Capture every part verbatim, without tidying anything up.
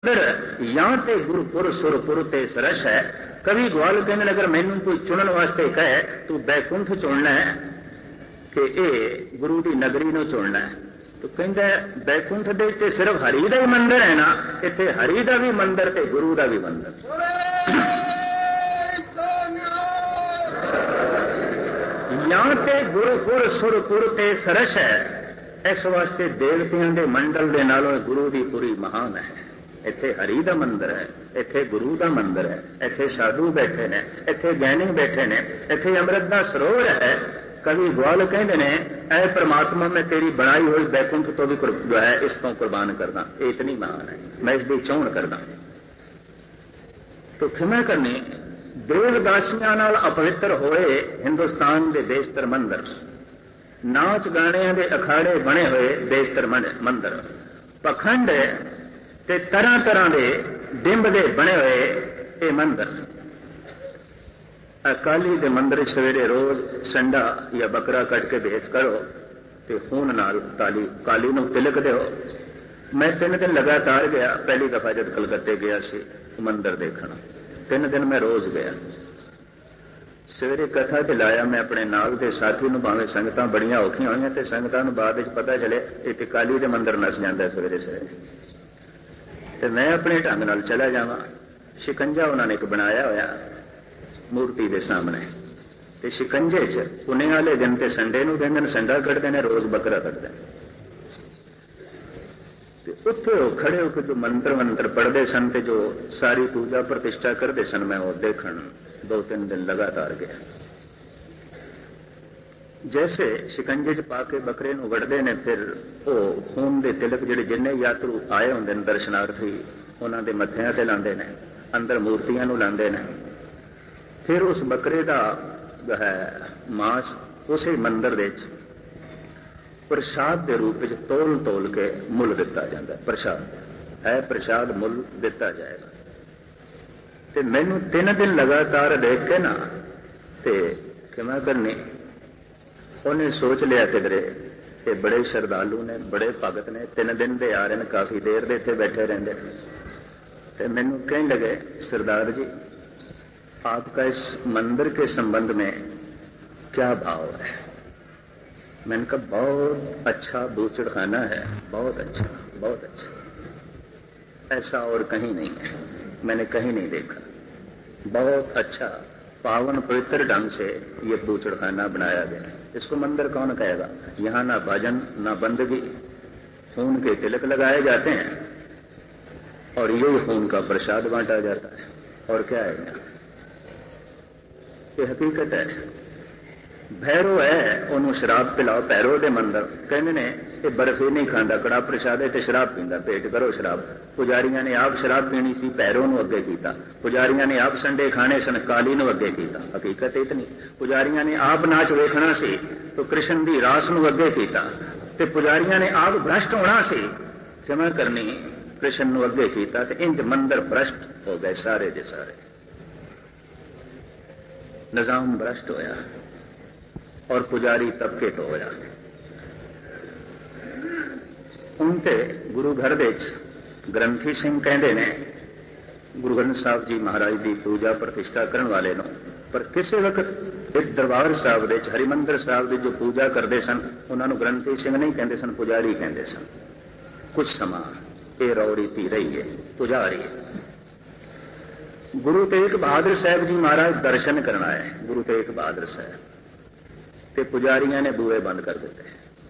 या ते गुरुपुर सुरपुर ते सरस है। कवि ग्वाल कहने अगर मैनू कोई चुनने वास्ते कहे तू बैकुंठ चुनना है कि ये गुरु की नगरी नूं चुनना है, तो कहता बैकुंठ दे ते सिर्फ हरि का ही मंदिर है ना, इत्थे हरि का भी मंदिर ते गुरु का भी मंदिर। या ते गुरुपुर सुरपुर ते सरस है, इस वास्ते देवतियों के मंडल के नालों गुरु की पूरी महान है। इत्थे हरि का मंदिर है, इत्थे गुरु का मंदिर है, इत्थे साधु बैठे ने, इत्थे ज्ञानी बैठे ने, इत्थे अमृत का सरोवर है। कवि ग्वाल कहते ने ऐ परमात्मा मैं तेरी बनाई हुई बैकुंठ तो भी जो है इस तो कुर्बान करना, ये इतनी महान है, मैं इसकी चौन करना। तो खिमा करनी देवदासियां नाल अपवित्र होए हिंदुस्तान के देशतर मंदिर, नाच गाणियां दे अखाड़े बने हुए देशतर मंदिर, पखंड ते तरह तरह के डिंब दे बने हुए ये मंदिर। अकाली दे मंदिर सवेरे रोज संडा या बकरा कट के भेज करो ते खून नाल काली काली नूं तिलक दो। मैं तीन दिन लगातार गया, पहली दफा जब कलकत्ते गया सी मंदिर देखना, तीन दिन मैं रोज गया। सवेरे कथा ते लाया मैं अपने नाल दे साथी नूं, भावें संगतां बड़ियां औखियां होईयां ते संगतां नूं बाद विच पता चले इत्थे काली दे मंदिर नस जांदा सवेरे सवेरे, ते मैं अपने ढंग नाल चला जावां। शिकंजा उन्होंने एक बनाया होया मूर्ति के सामने, ते शिकंजे च पुणे वाले दिन ते संडे नूं दिन संडा कटदे ने, रोज बकरा कटदे ने। उत्थे खड़े होकर जो मंत्र मंत्र पढ़ते सन ते जो सारी पूजा प्रतिष्ठा करते सन, मैं वो देखण दो तीन दिन लगातार गया। जैसे शिकंजे च पाके बकरे नूं वड़दे ने, फिर वो खून दे तिलक जिहड़े जिन्ने यात्रु आए हुंदे ने दर्शनार्थी उन्हां दे मत्थिआं ते लांदे ने, अंदर मूर्तियां नूं लांदे ने। फिर उस बकरे का जो है मांस उसे मंदिर दे प्रसाद के रूप में तोल तोल के मुल दिता जाता है। प्रसाद है, प्रसाद मुल दिता जाएगा। ते मैनू तीन दिन लगातार देख के ना ते किवें करनी, उन्हें सोच लिया किधरे ये बड़े श्रद्धालु ने, बड़े भगत ने, तीन दिन दे आ रहे हैं, काफी देर दे इत्थे बैठे रहंदे। ते मैनू कहने लगे सरदार जी आपका इस मंदिर के संबंध में क्या भाव है? मैंने कहा बहुत अच्छा बूचड़खाना है, बहुत अच्छा, बहुत अच्छा, ऐसा और कहीं नहीं है, मैंने कहीं नहीं देखा। बहुत अच्छा पावन पवित्र ढंग से ये बूचड़खाना बनाया गया। इसको मंदिर कौन कहेगा? यहाँ ना भजन ना बंदगी, खून के तिलक लगाए जाते हैं और यही खून का प्रसाद बांटा जाता है। और क्या है यहाँ? ये हकीकत है। भैरो है, उन्होंने शराब पिलाओ, भैरो दे मंदिर कहने ने ये बर्फी नहीं खाता, कड़ा प्रसाद है, शराब पींदा, पेट करो शराब। पुजारियां ने आप शराब पीनी सी, भैरो नूं अगे कीता। पुजारियां ने आप संडे खाने सन, काली नूं अगे कीता। हकीकत इतनी, पुजारियां ने आप नाच वेखना सी तो कृष्ण दी रास नूं अगे कीता, ते पुजारियां ने आप भ्रष्ट होना सी, क्षमा करनी, कृष्ण नूं अगे कीता, ते इंज मंदिर भ्रष्ट हो गए सारे दे सारे। निजाम भ्रष्ट होया और पुजारी तबके तो होया। उनते गुरु घर दे ग्रंथी सिंह कहते ने गुरु ग्रंथ साहब जी महाराज की पूजा प्रतिष्ठा करने वाले नो, पर किसी वक्त एक दरबार साहब दे हरिमंदिर साहब की जो पूजा करते सन उन्होंने ग्रंथी सिंह नहीं कहते सन, पुजारी कहते सन। कुछ समा ये रौड़ी थी रही है, पुजारी। गुरु तेग बहादुर साहब जी महाराज दर्शन करना है, गुरु तेग बहादुर साहब, ते पुजारियां ने बूहे बंद कर दिते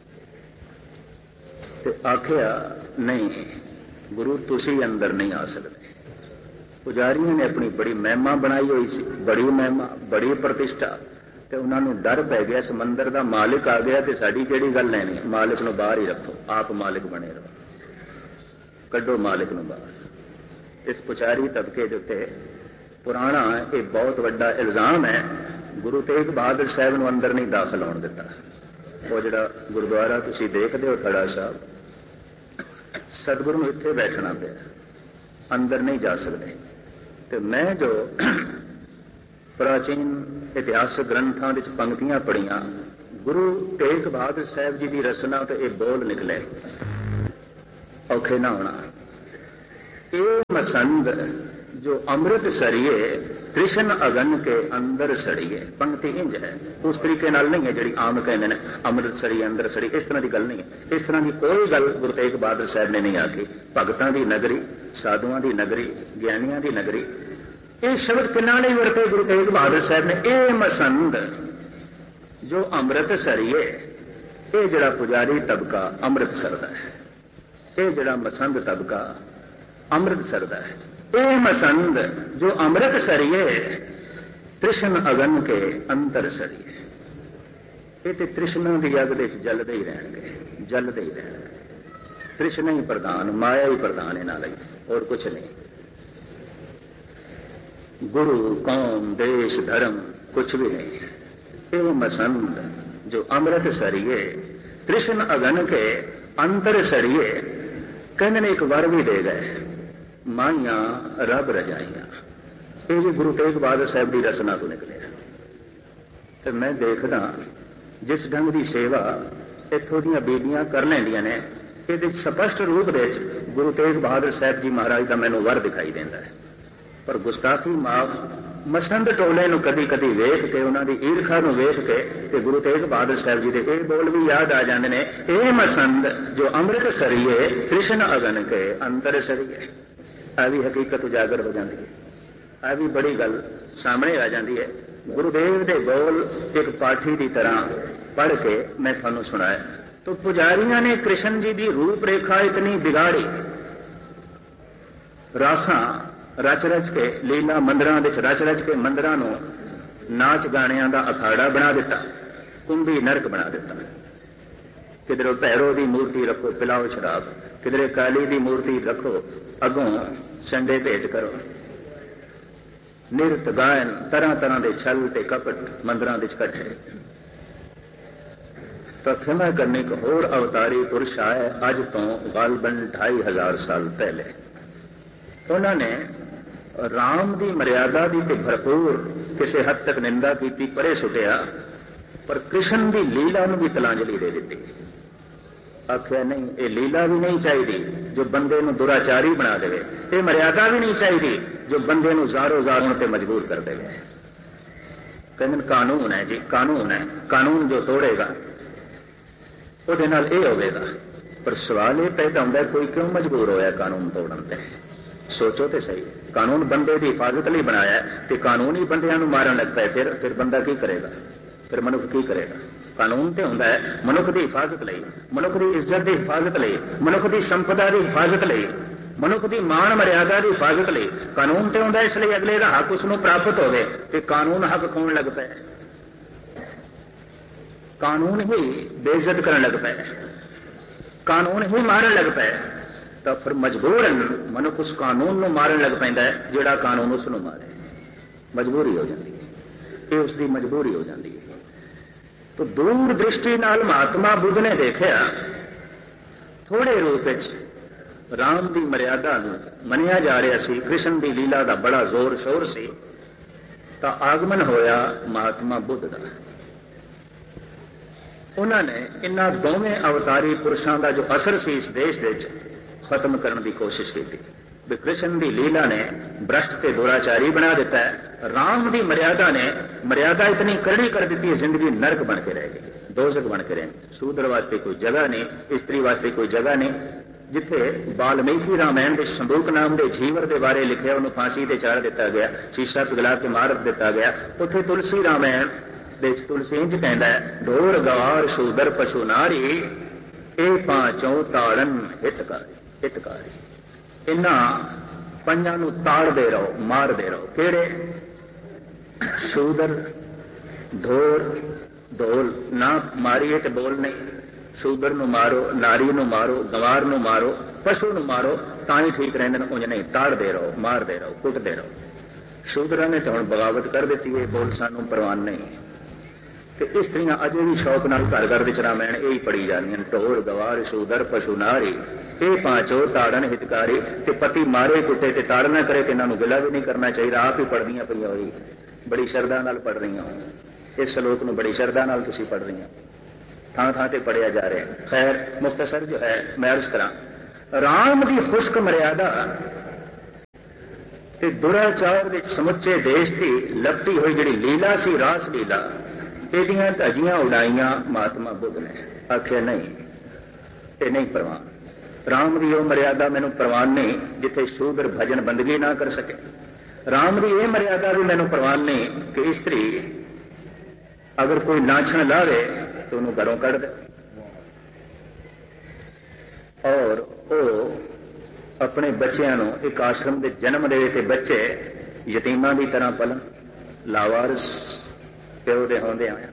ते आखिया नहीं गुरु तुसी अंदर नहीं आ सकते। पुजारियों ने अपनी बड़ी महिमा बनाई हुई सी, बड़ी महिमा, बड़ी प्रतिष्ठा, ते उन्होंने डर पै गया इस मंदिर का मालिक आ गया, ते साडी किहड़ी गल लैनी, मालिक नूं बाहर ही रखो, आप मालिक बने रहो, कड्डो मालिक नूं बाहर। इस पुजारी तबके के उत्ते पुराना ये बहुत बड़ा इल्जाम है, गुरु तेग बहादुर साहब नूं अंदर नहीं दाखिल होण दिता। वो जिहड़ा गुरुद्वारा तुसीं देखदे हो थड़ा साहब, सतगुरु नूं इत्थे बैठना पिया, अंदर नहीं जा सकते। तो मैं जो प्राचीन इतिहासक ग्रंथां विच पंक्तियां पढ़ियां, गुरु तेग बहादुर साहब जी की रचना तो ये बोल निकले, औखे ना होना। ए मसंद जो अमृत सरिए कृष्ण अगन के अंदर सड़िए। पंक्ति इंज है, उस तरीके नाल नहीं है जी आम कहते हैं अमृत सड़िए अंदर सड़ी, इस तरह की गल नहीं है। इस तरह की कोई गल गुरु तेग बहादुर साहब ने नहीं आखी। भगतां दी नगरी, साधुआं दी नगरी, ज्ञानियां दी नगरी, ये शब्द किन्ना नहीं वरते गुरु तेग बहादुर साहब ने। ए मसंद जो अमृत सरिए, ये जड़ा पुजारी तबका अमृत सरदा है, ये जड़ा मसंद तबका अमृत सरदा है। ए मसंद जो अमृत सरिए तृष्ण अगन के अंतर सरिए। ये तो तृष्णा की अग दे जलते ही रहणगे, जलते ही रहणगे। तृष्णा ही प्रधान, माया ही प्रधान इन्हां लई, और कुछ नहीं। गुरु कौम देश धर्म कुछ भी नहीं है। ए मसंद जो अमृत सरिए तृष्ण अगन के अंतर सरिए। कहने ने एक वर भी दे गए, माइया रब रजाइया। ये भी गुरु तेग बहादुर साहब की रचना तो निकले। तो मैं देखदा जिस ढंग की सेवा इत्थों दी बीबियां कर लैंदियां ने, ये स्पष्ट रूप दे गुरु तेग बहादुर साहब जी महाराज का मैनूं वर दिखाई देता है। पर गुस्ताखी माफ मसंद टोले नूं कदी कदी वेख के, उन्हां दी ईरखा नूं वेख के ते गुरु तेग बहादुर साहब जी दे ये बोल भी याद आ जांदे ने, ए मसंद जो अमृत सरिए कृष्ण अगन के अंतर सरिए। आ भी हकीकत उजागर हो जाती है, आ भी बड़ी गल सामने आ जाती है। गुरुदेव दे बोल एक पाठी की तरह पढ़ के मैं थानू सुनाया। तो पुजारियों ने कृष्ण जी की रूपरेखा इतनी बिगाड़ी, रासा रच रच के लीला मंदिरां विच रच रच के मंदिरां नूं नाच गाणियां दा अखाड़ा बना दिता, कुंभी नरक बना दिता। किधरे भैरो की मूर्ति रखो पिलाओ शराब, किधरे काली की मूर्ति रखो अगों संडे भेंट करो। निरत गायन तरह तरह के छल ते कपट मंदिरां विच कट्ठे। तो खिमा करने एक होर अवतारी पुरुष आए अज तो गालबन ढाई हजार साल पहले। उन्होंने राम की मर्यादा की तो भरपूर किसी हद तक निंदा की, परे सुटिया, पर कृष्ण की लीला नूं भी तलांजलि दे दी। आख्या नहीं, ये लीला भी नहीं चाहिए जो बंदे नूं दुराचारी बना देवे, ये मर्यादा भी नहीं चाहिए जो बंदे नूं ज़ारो ज़ार होण ते मजबूर कर देवे। कहंदे कानून है जी, कानून है, कानून जो तोड़ेगा उहदे नाल इह होवेगा। पर सवाल ये पैदा होंदा है कोई क्यों मजबूर होया कानून तोड़न ते? सोचो तो सही, कानून बंदे की हिफाजत लिए बनाया तो कानून ही बंदियां नूं मारन लग पाए, फिर फिर बंदा की करेगा? फिर मनुख की करेगा? कानून तो होंदा है मनुख की हिफाजत लई, मनुख की इज्जत की हिफाजत लई, मनुख की संपदा की हिफाजत लई, मनुख की मान मर्यादा की हिफाजत लई। कानून तो होंदा इसलिए अगले का हक उसनूं प्राप्त होवे, ते कानून हक खोण लग पे, कानून ही बेइज्जत करन लग पे, कानून ही मारन लग पे। तो फिर मजबूरन मनुख उस कानून नूं मारन लग पैंदा है जिहड़ा कानून उसनूं मारे। मजबूरी हो जाती है, ये उसकी मजबूरी हो जाती है। तो दूर दृष्टि नाल महात्मा बुद्ध ने देखा थोड़े रूप राम की मर्यादा मनिया जा रहा सी, कृष्ण की लीला का बड़ा जोर शोर सी, तो आगमन होया महात्मा बुद्ध का। उन्होंने इन्हां दोवें अवतारी पुरुषों का जो असर सी इस देश दे खत्म करने की कोशिश की भी। कृष्ण की लीला ने भ्रष्ट ते दुराचारी बना दिता है, राम की मर्यादा ने मर्यादा इतनी करड़ी कर दी है, जिंदगी नरक बन के रह गई, दोजख बन के रह गई। शूद्र वास्ते कोई जगह नहीं, स्त्री वास्ते कोई जगह नहीं। जिथे वाल्मीकि रामायण के शंबूक नाम के जीवर के बारे लिखे उन्होंने फांसी ते चाड़ दिता गया, शीशा पिघला के मार दिता गया। उत्थे तुलसी रामायण दे तुलसी इंज कहता है, ढोर गवार शूदर पशु नारी ए पांचों ताड़न हितकारी हितकारी। इन्हां पंजां नूं ताड़दे रहो, मारदे रहो। किहड़े? शूदर, ढोर, ढोल ना मारिए तो बोल नहीं। शूदर नूं मारो, नारी नूं मारो, गंवार नूं मारो, पशु नूं मारो, तां ही ठीक रहिंदे ने। उंज नहीं, ताड़दे रहो, मारदे रहो, कुटदे रहो। शूदरां ने तो हुण बगावत कर दित्ती है, बोल सानूं परवान नहीं। तो स्त्रियां अजे भी शौक नाल घर घर विच रामायण यही पढ़ी जांदियां, ढोर गवार शूदर पशु नारी ये पांचों ताड़न हितकारी। ते पति मारे कुटे ते ताड़ ना करे, इन्हां नूं गिला भी नहीं करना चाहिए। आप ही पढ़दियां पईआं होई, बड़ी शरधा नाल पढ़ रही हो, इस श्लोक नूं बड़ी शरधा नाल तुसीं पढ़ रही हो, थां थां ते पढ़िया जा रहा है। खैर मुख्तसर जो है मैं अर्ज करा, राम की खुश्क मर्यादा ਤੇ ਦੁਰਾਚਾਰ ਵਿੱਚ ਸਮੁੱਚੇ ਦੇਸ਼ ਦੀ ਲਪਟੀ ਹੋਈ ਜਿਹੜੀ ਲੀਲਾ ਸੀ, ਰਾਸ ਲੀਲਾ, ਇਹਦੀਆਂ ਧੱਜੀਆਂ ਉਡਾਈਆਂ ਮਹਾਤਮਾ ਬੁੱਧ ਨੇ। ਆਖਿਆ ਨਹੀਂ, ਇਹ ਨਹੀਂ ਪ੍ਰਵਾਨ। ਰਾਮ ਦੀ ਉਹ ਮਰਿਆਦਾ ਮੈਨੂੰ ਪ੍ਰਵਾਨ ਨਹੀਂ ਜਿੱਥੇ ਸ਼ੂਦਰ ਭਜਨ ਬੰਦਗੀ ਨਾ ਕਰ ਸਕੇ। ਰਾਮ ਦੀ ਇਹ ਮਰਿਆਦਾ ਵੀ ਮੈਨੂੰ ਪ੍ਰਵਾਨ ਨਹੀਂ ਕਿ ਇਸਤਰੀ ਅਗਰ ਕੋਈ ਨਾਛਣ ਲਾਵੇ ਤਾਂ ਉਹਨੂੰ ਘਰੋਂ ਕੱਢ ਦੇ, ਔਰ ਉਹ ਆਪਣੇ ਬੱਚਿਆਂ ਨੂੰ ਇੱਕ ਆਸ਼ਰਮ ਦੇ ਜਨਮ ਦੇਵੇ ਤੇ ਬੱਚੇ ਯਤੀਮਾਂ ਦੀ ਤਰ੍ਹਾਂ ਪਲਣ, ਲਾਵਾਰਸ ਪਿਓ ਦੇ ਹੁੰਦੇ ਆਇਆ।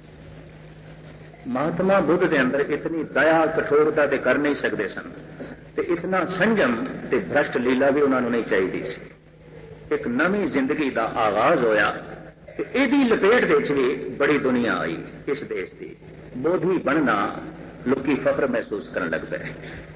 ਮਹਾਤਮਾ ਬੁੱਧ ਦੇ ਅੰਦਰ ਇਤਨੀ ਦਇਆ, ਕਠੋਰਤਾ ਤੇ ਕਰ ਨਹੀਂ ਸਕਦੇ ਸਨ, ਤੇ ਇਤਨਾ ਸੰਜਮ ਤੇ ਭ੍ਰਸ਼ਟ ਲੀਲਾ ਵੀ ਉਹਨਾਂ ਨੂੰ ਨਹੀਂ ਚਾਹੀਦੀ ਸੀ। ਇੱਕ ਨਵੀਂ ਜ਼ਿੰਦਗੀ ਦਾ ਆਗਾਜ਼ ਹੋਇਆ ਤੇ ਇਹਦੀ ਲਪੇਟ ਵਿੱਚ ਵੀ ਬੜੀ ਦੁਨੀਆ ਆਈ। ਇਸ ਦੇਸ਼ ਦੀ ਬੋਧੀ ਬਣਨਾ ਲੋਕੀ ਫਖਰ ਮਹਿਸੂਸ ਕਰਨ ਲੱਗ ਪਏ,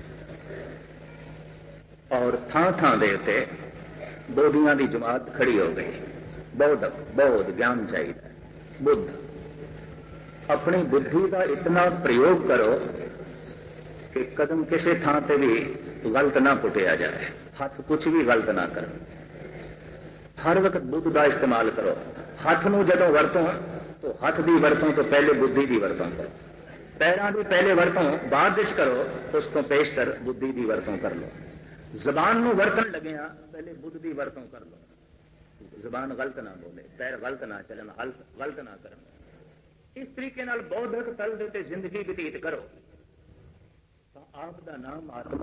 ਔਰ ਥਾਂ ਥਾਂ ਦੇ ਉੱਤੇ ਬੋਧੀਆਂ ਦੀ ਜਮਾਤ ਖੜੀ ਹੋ ਗਈ। ਬੌਧਕ, ਬੌਧ ਗਿਆਨ ਚਾਹੀਦਾ। ਬੁੱਧ, ਆਪਣੀ ਬੁੱਧੀ ਦਾ ਇਤਨਾ ਪ੍ਰਯੋਗ ਕਰੋ ਕਿ ਕਦਮ ਕਿਸੇ ਥਾਂ ਤੇ ਵੀ ਗਲਤ ਨਾ ਪੁੱਟਿਆ ਜਾਏ, ਹੱਥ ਕੁਝ ਵੀ ਗਲਤ ਨਾ ਕਰਨ। ਹਰ ਵਕਤ ਬੁੱਧ ਦਾ ਇਸਤੇਮਾਲ ਕਰੋ। ਹੱਥ ਨੂੰ ਜਦੋਂ ਵਰਤੋਂ ਤਾਂ ਹੱਥ ਦੀ ਵਰਤੋਂ ਤੋਂ ਪਹਿਲੇ ਬੁੱਧੀ ਦੀ ਵਰਤੋਂ ਕਰੋ। ਪੈਰਾਂ ਦੀ ਪਹਿਲੇ ਵਰਤੋਂ ਬਾਅਦ ਵਿੱਚ ਕਰੋ, ਉਸ ਤੋਂ ਪੇਸ਼ਤਰ ਬੁੱਧੀ ਦੀ ਵਰਤੋਂ ਕਰ ਲਓ। ਜ਼ਬਾਨ ਨੂੰ ਵਰਤਣ ਲੱਗਿਆ ਪਹਿਲੇ ਬੁੱਧ ਦੀ ਵਰਤੋਂ ਕਰ ਲਓ। ਜ਼ਬਾਨ ਗਲਤ ਨਾ ਬੋਲੇ, ਪੈਰ ਗਲਤ ਨਾ ਚੱਲਣ, ਹਲਫ ਗਲਤ ਨਾ ਕਰਨ। ਇਸ ਤਰੀਕੇ ਨਾਲ ਬੌਧਕ ਤਲ ਦੇ ਉੱਤੇ ਜ਼ਿੰਦਗੀ ਬਤੀਤ ਕਰੋ ਤਾਂ ਆਪ ਦਾ ਨਾਮ ਆਤਮਾ।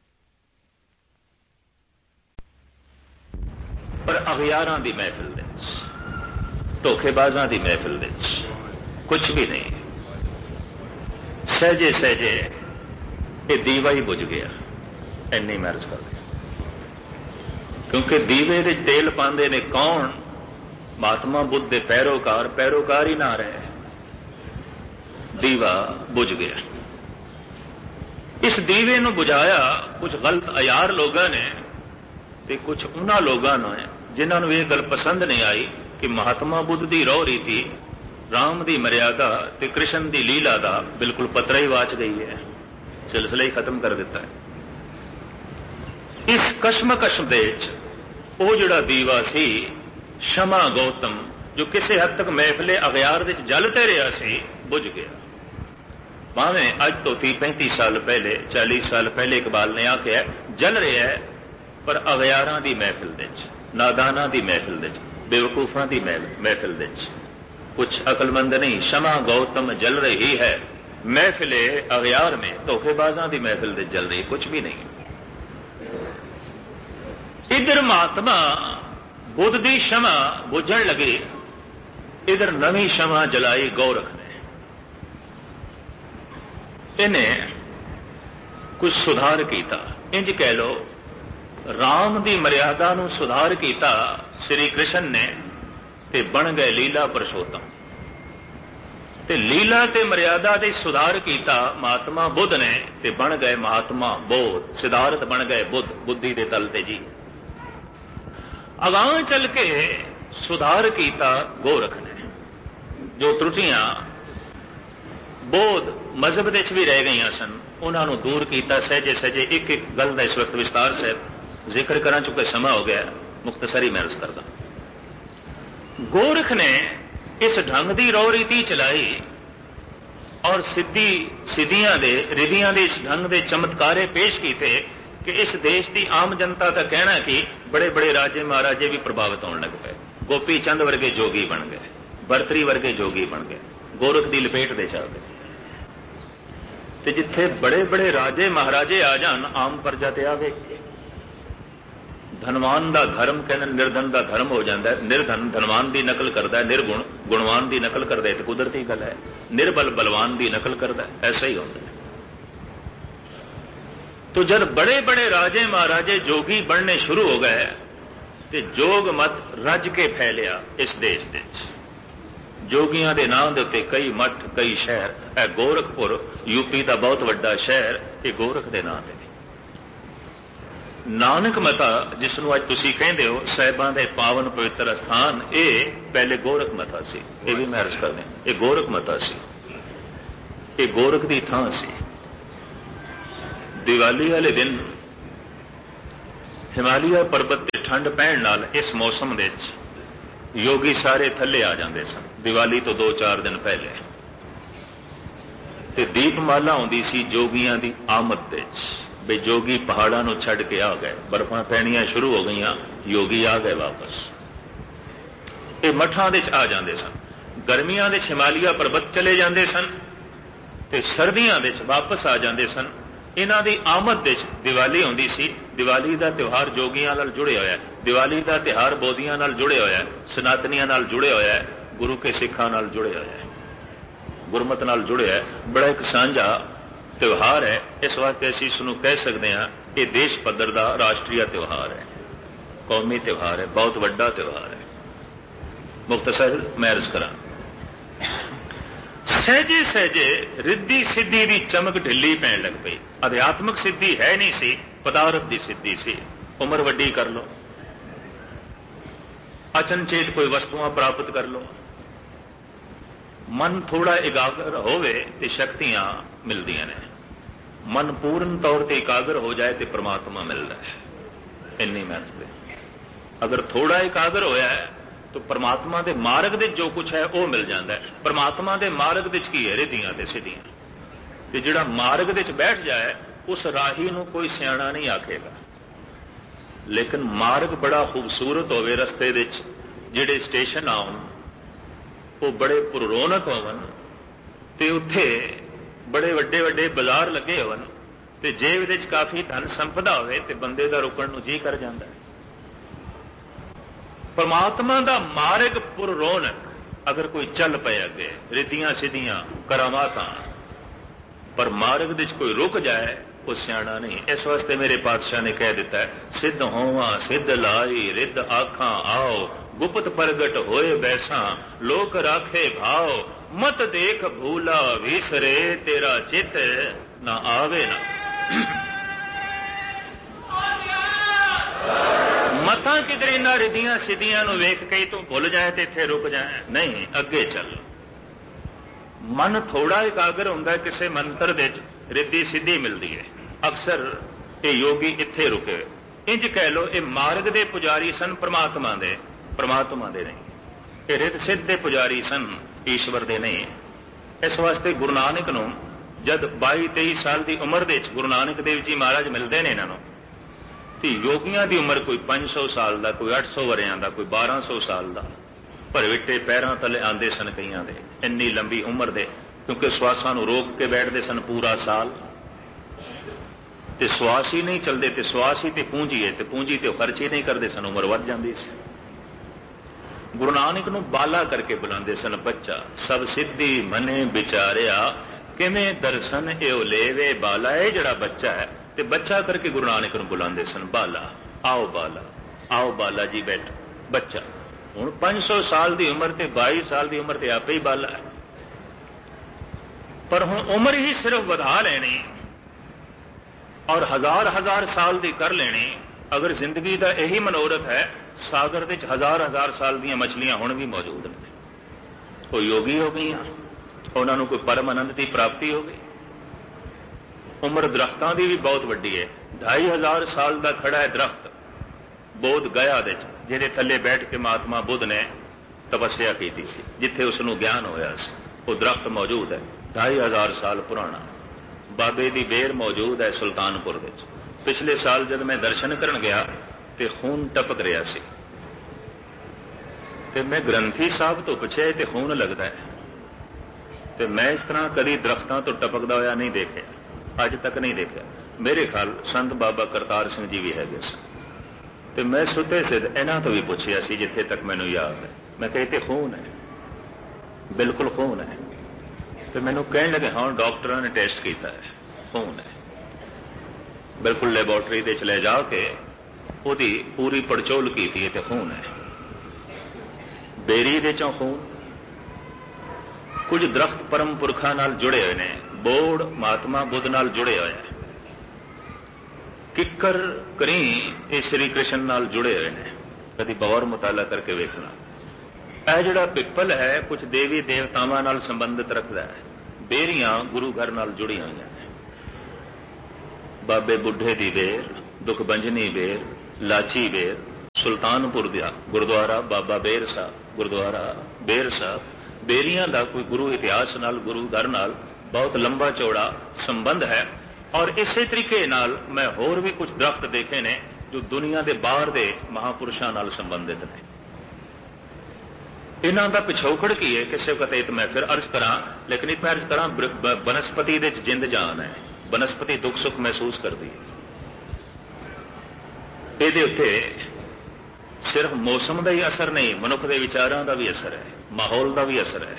ਪਰ ਅਗਿਆਰਾਂ ਦੀ ਮਹਿਫਿਲ ਵਿੱਚ, ਧੋਖੇਬਾਜ਼ਾਂ ਦੀ ਮਹਿਫਿਲ ਵਿੱਚ ਕੁਝ ਵੀ ਨਹੀਂ। ਸਹਿਜੇ ਸਹਿਜੇ ਇਹ ਦੀਵਾ ਹੀ ਬੁਝ ਗਿਆ, ਇੰਨੀ ਮਰਜ਼ ਕਰ ਦਿਆ। ਕਿਉਂਕਿ ਦੀਵੇ ਵਿੱਚ ਤੇਲ ਪਾਉਂਦੇ ਨੇ ਕੌਣ? ਮਹਾਤਮਾ ਬੁੱਧ ਦੇ ਪੈਰੋਕਾਰ, ਪੈਰੋਕਾਰ ਹੀ ਨਾ ਰਹੇ। ਦੀਵਾ ਬੁਝ ਗਿਆ। ਇਸ ਦੀਵੇ ਨੂੰ ਬੁਝਾਇਆ ਕੁਝ ਗਲਤ ਅਯਾਰ ਲੋਕਾਂ ਨੇ ਤੇ ਕੁਝ ਉਹਨਾਂ ਲੋਕਾਂ ਨੇ ਜਿਨ੍ਹਾਂ ਨੂੰ ਇਹ ਗੱਲ ਪਸੰਦ ਨਹੀਂ ਆਈ ਕਿ ਮਹਾਤਮਾ ਬੁੱਧ ਦੀ ਰਹੁ ਰੀਤੀ, ਰਾਮ ਦੀ ਮਰਿਆਦਾ ਤੇ ਕ੍ਰਿਸ਼ਨ ਦੀ ਲੀਲਾ ਦਾ ਬਿਲਕੁਲ ਪਤਰਾ ਹੀ ਵਾਚ ਗਈ ਹੈ, ਸਿਲਸਿਲਾ ਹੀ ਖਤਮ ਕਰ ਦਿੱਤਾ ਹੈ। ਇਸ ਕਸ਼ਮਕਸ਼ ਦੇ ਵਿੱਚ ਉਹ ਜਿਹੜਾ ਦੀਵਾ ਸੀ ਸ਼ਮਾ ਗੌਤਮ, ਜੋ ਕਿਸੇ ਹੱਦ ਤੱਕ ਮਹਿਫਲੇ ਅਗਿਆਰ ਵਿੱਚ ਜਲ ਤੇ ਰਿਹਾ ਸੀ, ਬੁਝ ਗਿਆ। ਭਾਵੇਂ ਅੱਜ ਤੋਂ ਤੀਹ ਪੈਂਤੀ ਸਾਲ ਪਹਿਲੇ, ਚਾਲੀ ਸਾਲ ਪਹਿਲੇ ਇਕਬਾਲ ਨੇ ਆਖਿਆ ਜਲ ਰਿਹਾ ਹੈ, ਪਰ ਅਗਿਆਰਾਂ ਦੀ ਮਹਿਫਿਲ ਵਿੱਚ, ਨਾਦਾਨਾਂ ਦੀ ਮਹਿਫਿਲ ਵਿੱਚ, ਬੇਵਕੂਫਾਂ ਦੀ ਮਹਿਫਿਲ ਵਿੱਚ, ਕੁਝ ਅਕਲਮੰਦ ਨਹੀਂ। ਸ਼ਮਾ ਗੌਤਮ ਜਲ ਰਹੀ ਹੈ महफिले अगयार में धोखेबाजा की महफिल से चल रही, कुछ भी नहीं। इधर महात्मा बुद्ध की क्षमा बुझण लगे, इधर नवी क्षमा जलाई गौरख ने। इन्हें कुछ सुधार किया, इंज कह लो राम की मर्यादा नूं सुधार किया श्री कृष्ण ने, ते बन गए लीला पुरुषोत्तम। ते लीला ते मर्यादा दे सुधार किया महात्मा बुद्ध ने, ते बन गए महात्मा बोध, सिद्धार्थ बन गए बुद्ध, बुद्धि दे तल ते जी। अगां चल के सुधार किया गोरख ने, जो त्रुटियां बोध मजहब दे च भी रह गई सन उन्होंने दूर किया। सहजे सहजे एक एक गल का इस वक्त विस्तार से जिक्र करा, चुके समा हो गया, मुख्तसरी मैं अर्ज करदा। गोरख ने इस ढंग की रौ रीति चलाई और सिद्धि सिद्धियां दे रिधियां दे इस ढंग के चमत्कारे पेश किए कि इस देश की आम जनता का कहना कि बड़े बड़े राजे महाराजे भी प्रभावित होने लग पे। गोपी चंद वर्गे जोगी बन गए, बरतरी वर्गे जोगी बन गए, गोरख की लपेट दे चल गए। ते जिथे बड़े बड़े राजे महाराजे आ जान, आम प्रजा ते आवे। धनवान का धर्म कहना निर्धन का धर्म हो जाता है, निर्धन धनवान की नकल करता है, निर्गुण गुणवान की नकल करता है, तो कुदरती गल है। निर्बल बलवान की नकल करता है, ऐसा ही होता है। तो जब बड़े बड़े राजे महाराजे जोगी बनने शुरू हो गए तो जोग मत रज के फैलिया इस देश दे। जोगियां दे नाम दे उत्ते कई मठ कई शहर, है गोरखपुर यूपी का बहुत बड़ा शहर, ये गोरख के नाम है। नानक मता जिसनों अज तुसीं कहंदे हो साहिबां दे पावन पवित्र स्थान, ये पहले गोरख मता सी। ये भी मैं अर्ज कर दें, ये गोरख मता सी, ये गोरख की थां सी। दिवाली वाले दिन ਹਿਮਾਲਿਆ ਪਰਬਤ ਤੇ ਠੰਡ ਪੈਣ ਨਾਲ ਇਸ ਮੌਸਮ ਦੇ ਵਿੱਚ ਯੋਗੀ ਸਾਰੇ ਥੱਲੇ ਆ ਜਾਂਦੇ ਸਨ। ਦੀਵਾਲੀ ਤੋਂ ਦੋ ਚਾਰ ਦਿਨ ਪਹਿਲੇ ਤੇ ਦੀਪਮਾਲਾ ਆਉਂਦੀ ਸੀ ਜੋਗੀਆਂ ਦੀ ਆਮਦ ਦੇ ਵਿੱਚ, ਵੀ ਜੋਗੀ ਪਹਾੜਾਂ ਨੂੰ ਛੱਡ ਕੇ ਆ ਗਏ, ਬਰਫਾਂ ਪੈਣੀਆਂ ਸ਼ੁਰੂ ਹੋ ਗਈਆਂ, ਯੋਗੀ ਆ ਗਏ ਵਾਪਸ। ਇਹ ਮੱਠਾਂ ਦੇ ਵਿੱਚ ਆ ਜਾਂਦੇ ਸਨ। ਗਰਮੀਆਂ ਦੇ ਹਿਮਾਲਿਆ ਪਰਬਤ ਚਲੇ ਜਾਂਦੇ ਸਨ ਤੇ ਸਰਦੀਆਂ ਦੇ ਵਿੱਚ ਵਾਪਸ ਆ ਜਾਂਦੇ ਸਨ। ਇਹਨਾਂ ਦੀ ਆਮਦ ਦੇ ਵਿੱਚ ਦੀਵਾਲੀ ਆਉਂਦੀ ਸੀ। ਦੀਵਾਲੀ ਦਾ ਤਿਉਹਾਰ ਜੋਗੀਆਂ ਨਾਲ ਜੁੜਿਆ ਹੋਇਆ ਹੈ। ਦੀਵਾਲੀ ਦਾ ਤਿਉਹਾਰ ਬੋਧੀਆਂ ਨਾਲ ਜੁੜਿਆ ਹੋਇਆ ਹੈ, ਸਨਾਤਨੀਆਂ ਨਾਲ ਜੁੜਿਆ ਹੋਇਆ ਹੈ, ਗੁਰੂ ਕੇ ਸਿੱਖਾਂ ਨਾਲ ਜੁੜਿਆ ਹੋਇਆ ਹੈ, ਗੁਰਮਤ ਨਾਲ ਜੁੜਿਆ ਹੈ। ਬੜਾ ਇੱਕ ਸਾਂਝਾ ਤਿਉਹਾਰ ਹੈ। ਇਸ ਵਾਸਤੇ ਅਸੀਂ ਇਸ ਨੂੰ ਕਹਿ ਸਕਦੇ ਹਾਂ ਇਹ ਦੇਸ਼ ਪੱਧਰ ਦਾ ਰਾਸ਼ਟਰੀ ਤਿਉਹਾਰ ਹੈ, ਕੌਮੀ ਤਿਉਹਾਰ ਹੈ, ਬਹੁਤ ਵੱਡਾ ਤਿਉਹਾਰ ਹੈ। ਮੁਖਤਸਰ ਮੈਂ ਅਰਜ਼ ਕਰਾਂ, ਸਹਿਜੇ ਸਹਿਜੇ ਰਿੱਧੀ ਸਿੱਧੀ ਦੀ ਚਮਕ ਢਿੱਲੀ ਪੈਣ ਲੱਗ ਪਈ। ਅਧਿਆਤਮਕ ਸਿੱਧੀ ਹੈ ਨਹੀਂ ਸੀ, ਪਦਾਰਥ ਦੀ ਸਿੱਧੀ ਸੀ। ਉਮਰ ਵੱਡੀ ਕਰ ਲਓ, ਅਚਨਚੇਤ ਕੋਈ ਵਸਤੂਆਂ ਪ੍ਰਾਪਤ ਕਰ ਲਓ, ਮਨ ਥੋੜਾ ਇਕਾਗਰ ਹੋਵੇ ਤੇ ਸ਼ਕਤੀਆਂ ਮਿਲਦੀਆਂ ਨੇ। ਮਨ ਪੂਰਨ ਤੌਰ ਤੇ ਇਕਾਗਰ ਹੋ ਜਾਏ ਤੇ ਪ੍ਰਮਾਤਮਾ ਮਿਲਦਾ ਹੈ। ਇੰਨੀ ਮਿਹਨਤ ਅਗਰ ਥੋੜਾ ਇਕਾਗਰ ਹੋਇਆ ਹੈ ਤਾਂ ਪਰਮਾਤਮਾ ਦੇ ਮਾਰਗ ਦੇ ਜੋ ਕੁਝ ਹੈ ਉਹ ਮਿਲ ਜਾਂਦਾ ਹੈ। ਪਰਮਾਤਮਾ ਦੇ ਮਾਰਗ ਵਿੱਚ ਕੀ ਹੈ? ਰਿੱਧੀਆਂ ਤੇ ਸਿੱਧੀਆਂ। ਤੇ ਜਿਹੜਾ ਮਾਰਗ ਵਿੱਚ ਬੈਠ ਜਾਏ ਉਸ ਰਾਹੀ ਨੂੰ ਕੋਈ ਸਿਆਣਾ ਨਹੀਂ ਆਖੇਗਾ। ਲੇਕਿਨ ਮਾਰਗ ਬੜਾ ਖੂਬਸੂਰਤ ਹੋਵੇ, ਰਸਤੇ ਵਿੱਚ ਜਿਹੜੇ ਸਟੇਸ਼ਨ ਆਉਣ ਉਹ ਬੜੇ ਪੁਰਰੌਣਕ ਹੋਵਨ ਤੇ ਉੱਥੇ ਬੜੇ ਵੱਡੇ ਵੱਡੇ ਬਾਜ਼ਾਰ ਲੱਗੇ ਹੋਣ ਤੇ ਜੇਬ ਵਿੱਚ ਕਾਫੀ ਧਨ ਸੰਪਦਾ ਹੋਵੇ ਤੇ ਬੰਦੇ ਦਾ ਰੁਕਣ ਨੂੰ ਜੀ ਕਰ ਜਾਂਦਾ ਹੈ। ਪਰਮਾਤਮਾ ਦਾ ਮਾਰਗ ਪੁਰਰੌਣਕ ਅਗਰ ਕੋਈ ਚੱਲ ਪਏ ਅੱਗੇ, ਰਿੱਧੀਆਂ ਸਿੱਧੀਆਂ ਕਰਾਮਾਤਾਂ, ਪਰ ਮਾਰਗ ਵਿੱਚ ਕੋਈ ਰੁਕ ਜਾਏ ਉਹ ਸਿਆਣਾ ਨਹੀਂ। ਇਸ ਵਾਸਤੇ ਮੇਰੇ ਪਾਤਸ਼ਾਹ ਨੇ ਕਹਿ ਦਿੱਤਾ, ਸਿੱਧ ਹੋਵਾਂ ਸਿੱਧ ਲਾਈ ਰਿੱਧ ਆਖਾਂ ਆਓ, ਗੁਪਤ ਪ੍ਰਗਟ ਹੋਏ ਬੈਸਾਂ ਲੋਕ ਰਾਖੇ ਭਾਓ, ਮਤ ਦੇਖ ਭੂਲਾ ਵਿਸਰੇ ਤੇਰਾ ਚਿੱਤ ਨਾ ਆਵੇ ਨਾ। ਮਤਾਂ ਕਿਧਰੇ ਨਾ ਰਿੱਧੀਆਂ ਸਿੱਧੀਆਂ ਨੂੰ ਵੇਖ ਕੇ ਤੂੰ ਭੁੱਲ ਜਾਏ ਤੇ ਇੱਥੇ ਰੁਕ ਜਾਏ, ਨਹੀਂ, ਅੱਗੇ ਚੱਲ। ਮਨ ਥੋੜਾ ਇਕਾਗਰ ਹੁੰਦਾ ਕਿਸੇ ਮੰਤਰ ਦੇ ਵਿੱਚ ਰਿੱਧੀ ਸਿੱਧੀ ਮਿਲਦੀ ਹੈ। ਅਕਸਰ ਇਹ ਯੋਗੀ ਇੱਥੇ ਰੁਕੇ। ਇੰਜ ਕਹਿ ਲੋ ਇਹ ਮਾਰਗ ਦੇ ਪੁਜਾਰੀ ਸਨ ਪਰਮਾਤਮਾ ਦੇ, ਪਰਮਾਤਮਾ ਦੇ ਨਹੀਂ। ਇਹ ਰਿੱਧ ਸਿੱਧ ਦੇ ਪੁਜਾਰੀ ਸਨ, ਈਸ਼ਵਰ ਦੇ ਨਹੀਂ। ਇਸ ਵਾਸਤੇ ਗੁਰੂ ਨਾਨਕ ਨੂੰ ਜਦ ਬਾਈ ਤੇਈ ਸਾਲ ਦੀ ਉਮਰ ਦੇ ਵਿੱਚ ਗੁਰੂ ਨਾਨਕ ਦੇਵ ਜੀ ਮਹਾਰਾਜ ਮਿਲਦੇ ਨੇ ਇਹਨਾਂ ਨੂੰ, ਤੇ ਯੋਗੀਆਂ ਦੀ ਉਮਰ ਕੋਈ ਪੰਜ ਸੌ ਸਾਲ ਦਾ, ਕੋਈ ਅੱਠ ਸੌ ਵਰਿਆਂ ਦਾ, ਕੋਈ ਬਾਰਾਂ ਸੌ ਸਾਲ ਦਾ। ਭਰਵਿੱਟੇ ਪੈਰਾਂ ਥੱਲੇ ਆਂਦੇ ਸਨ ਕਈਆਂ ਦੇ, ਇੰਨੀ ਲੰਬੀ ਉਮਰ ਦੇ, ਕਿਉਂਕਿ ਸਵਾਸਾਂ ਨੂੰ ਰੋਕ ਕੇ ਬੈਠਦੇ ਸਨ ਪੂਰਾ ਸਾਲ। ਤੇ ਸਵਾਸ ਹੀ ਨਹੀਂ ਚੱਲਦੇ ਤੇ ਸਵਾਸ ਹੀ ਤੇ ਪੂੰਜੀ ਹੈ, ਤੇ ਪੂੰਜੀ ਤੇ ਖਰਚ ਹੀ ਨਹੀਂ ਕਰਦੇ ਸਨ, ਉਮਰ ਵੱਧ ਜਾਂਦੀ ਸੀ। ਗੁਰੂ ਨਾਨਕ ਨੂੰ ਬਾਲਾ ਕਰਕੇ ਬੁਲਾਉਂਦੇ ਸਨ, ਬੱਚਾ। ਸਭ ਸਿੱਧੀ ਮਨੇ ਵਿਚਾਰਿਆ ਕਿਵੇਂ ਦਰਸ਼ਨ ਇਹੋ ਲੇਵੇ ਬਾਲਾ। ਇਹ ਜਿਹੜਾ ਬੱਚਾ ਹੈ ਤੇ ਬੱਚਾ ਕਰਕੇ ਗੁਰੂ ਨਾਨਕ ਨੂੰ ਬੁਲਾਉਂਦੇ ਸਨ, ਬਾਲਾ, ਆਓ ਬਾਲਾ, ਆਓ ਬਾਲਾ ਜੀ ਬੈਠ, ਬੱਚਾ। ਹੁਣ ਪੰਜ ਸੌ ਸਾਲ ਦੀ ਉਮਰ ਤੇ ਬਾਈ ਸਾਲ ਦੀ ਉਮਰ ਤੇ ਆਪੇ ਹੀ ਬਾਲਾ ਹੈ। ਪਰ ਹੁਣ ਉਮਰ ਹੀ ਸਿਰਫ ਵਧਾ ਲੈਣੀ ਔਰ ਹਜ਼ਾਰ ਹਜ਼ਾਰ ਸਾਲ ਦੀ ਕਰ ਲੈਣੀ। ਅਗਰ ਜ਼ਿੰਦਗੀ ਦਾ ਇਹੀ ਮਨੋਰਥ ਹੈ, ਸਾਗਰ ਵਿੱਚ ਹਜ਼ਾਰ ਹਜ਼ਾਰ ਸਾਲ ਦੀਆਂ ਮਛਲੀਆਂ ਹੁਣ ਵੀ ਮੌਜੂਦ ਨੇ। ਉਹ ਯੋਗੀ ਹੋ ਗਈਆਂ, ਉਹਨਾਂ ਨੂੰ ਕੋਈ ਪਰਮ ਆਨੰਦ ਦੀ ਪ੍ਰਾਪਤੀ ਹੋ ਗਈ। ਉਮਰ ਦਰਖਤਾਂ ਦੀ ਵੀ ਬਹੁਤ ਵੱਡੀ ਹੈ। ਢਾਈ ਹਜ਼ਾਰ ਸਾਲ ਦਾ ਖੜਾ ਹੈ ਦਰਖਤ ਬੋਧ ਗਿਆ ਦੇ, ਜਿਹਦੇ ਥੱਲੇ ਬੈਠ ਕੇ ਮਹਾਤਮਾ ਬੁੱਧ ਨੇ ਤਪੱਸਿਆ ਕੀਤੀ ਸੀ, ਜਿੱਥੇ ਉਸ ਨੂੰ ਗਿਆਨ ਹੋਇਆ ਸੀ। ਉਹ ਦਰਖਤ ਮੌਜੂਦ ਹੈ, ਢਾਈ ਹਜ਼ਾਰ ਸਾਲ ਪੁਰਾਣਾ। ਬਾਬੇ ਦੀ ਬੇਰ ਮੌਜੂਦ ਹੈ ਸੁਲਤਾਨਪੁਰ ਵਿੱਚ। ਪਿਛਲੇ ਸਾਲ ਜਦ ਮੈਂ ਦਰਸ਼ਨ ਕਰਨ ਗਿਆ ਤੇ ਖੂਨ ਟਪਕ ਰਿਹਾ ਸੀ, ਤੇ ਮੈਂ ਗ੍ਰੰਥੀ ਸਾਹਿਬ ਤੋਂ ਪੁੱਛਿਆ ਤੇ ਖੂਨ ਲੱਗਦਾ ਹੈ, ਤੇ ਮੈਂ ਇਸ ਤਰ੍ਹਾਂ ਕਦੀ ਦਰਖਤਾਂ ਤੋਂ ਟਪਕਦਾ ਹੋਇਆ ਨਹੀਂ ਦੇਖਿਆ, ਅੱਜ ਤੱਕ ਨਹੀਂ ਦੇਖਿਆ। ਮੇਰੇ ਖਿਆਲ ਸੰਤ ਬਾਬਾ ਕਰਤਾਰ ਸਿੰਘ ਜੀ ਵੀ ਹੈਗੇ ਸਨ। ਤੇ ਮੈਂ ਸੁੱਤੇ ਸਿੱਧ ਇਹਨਾਂ ਤੋਂ ਵੀ ਪੁੱਛਿਆ ਸੀ, ਜਿੱਥੇ ਤੱਕ ਮੈਨੂੰ ਯਾਦ ਹੈ। ਮੈਂ ਕਿਹਾ ਤੇ ਖੂਨ ਹੈ, ਬਿਲਕੁਲ ਖੂਨ ਹੈ। ਤੇ ਮੈਨੂੰ ਕਹਿਣ ਲੱਗੇ ਹਾਂ ਡਾਕਟਰਾਂ ਨੇ ਟੈਸਟ ਕੀਤਾ ਹੈ, ਖੂਨ ਹੈ। ਬਿਲਕੁਲ ਲੈਬੋਰਟਰੀ ਦੇ ਚ ਲੈ ਜਾ ਕੇ ਉਹਦੀ ਪੂਰੀ ਪੜਚੋਲ ਕੀਤੀ ਤੇ ਖੂਨ ਹੈ। ਬੇਰੀ ਦੇ ਚੋਂ ਖੂਨ। ਕੁਝ ਦਰਖਤ ਪਰਮ ਪੁਰਖਾਂ ਨਾਲ ਜੁੜੇ ਹੋਏ ਨੇ, ਬੋੜ ਮਹਾਤਮਾ ਬੁੱਧ ਨਾਲ ਜੁੜੇ ਹੋਏ ਨੇ, ਕਿੱਕਰ ਕਰੀ ਇਹ ਸ਼੍ਰੀ ਕ੍ਰਿਸ਼ਨ ਨਾਲ ਜੁੜੇ ਹੋਏ ਨੇ। ਕਦੀ ਬੌਰ ਮੁਤਾਲਾ ਕਰਕੇ ਵੇਖਣਾ। ਇਹ ਜਿਹੜਾ ਪਿੱਪਲ ਹੈ ਕੁਝ ਦੇਵੀ ਦੇਵਤਾਵਾਂ ਨਾਲ ਸੰਬੰਧਿਤ ਰੱਖਦਾ ਹੈ। ਬੇਰੀਆਂ ਗੁਰੂ ਘਰ ਨਾਲ ਜੁੜੀਆਂ ਹੋਈਆਂ ਨੇ। ਬਾਬੇ ਬੁੱਢੇ ਦੀ ਬੇਰ, ਦੁਖ ਬੰਜਨੀ ਬੇਰ, ਲਾਚੀ ਬੇਰ, ਸੁਲਤਾਨਪੁਰ ਦਾ ਗੁਰਦੁਆਰਾ ਬਾਬਾ ਬੇਰ ਸਾਹਿਬ, ਗੁਰਦੁਆਰਾ ਬੇਰ ਸਾਹਿਬ, ਬੇਰੀਆਂ ਦਾ ਕੋਈ ਗੁਰੂ ਇਤਿਹਾਸ ਨਾਲ, ਗੁਰੂ ਘਰ ਨਾਲ ਬਹੁਤ ਲੰਬਾ ਚੌੜਾ ਸੰਬੰਧ ਹੈ। ਔਰ ਇਸੇ ਤਰੀਕੇ ਨਾਲ ਮੈਂ ਹੋਰ ਵੀ ਕੁਝ ਦਰਖਤ ਦੇਖੇ ਨੇ ਜੋ ਦੁਨੀਆ ਦੇ ਬਾਹਰ ਦੇ ਮਹਾਂਪੁਰਸ਼ਾਂ ਨਾਲ ਸੰਬੰਧਿਤ ਨੇ। ਇਹਨਾਂ ਦਾ ਪਿਛੋਕੜ ਕੀ ਹੈ ਕਿਸੇ ਵਕਤ ਇਹ ਮੈਂ ਫਿਰ ਅਰਜ਼ ਕਰਾਂ, ਲੇਕਿਨ ਇਹ ਮੈਂ ਅਰਜ਼ ਕਰਾਂ ਬਨਸਪਤੀ ਦੇ ਜਿੰਦ ਜਾਨ ਹੈ। ਬਨਸਪਤੀ ਦੁੱਖ ਸੁੱਖ ਮਹਿਸੂਸ ਕਰਦੀ ਹੈ। ਇਹਦੇ ਉੱਤੇ ਸਿਰਫ ਮੌਸਮ ਦਾ ਹੀ ਅਸਰ ਨਹੀਂ, ਮਨੁੱਖ ਦੇ ਵਿਚਾਰਾਂ ਦਾ ਵੀ ਅਸਰ ਹੈ, ਮਾਹੌਲ ਦਾ ਵੀ ਅਸਰ ਹੈ।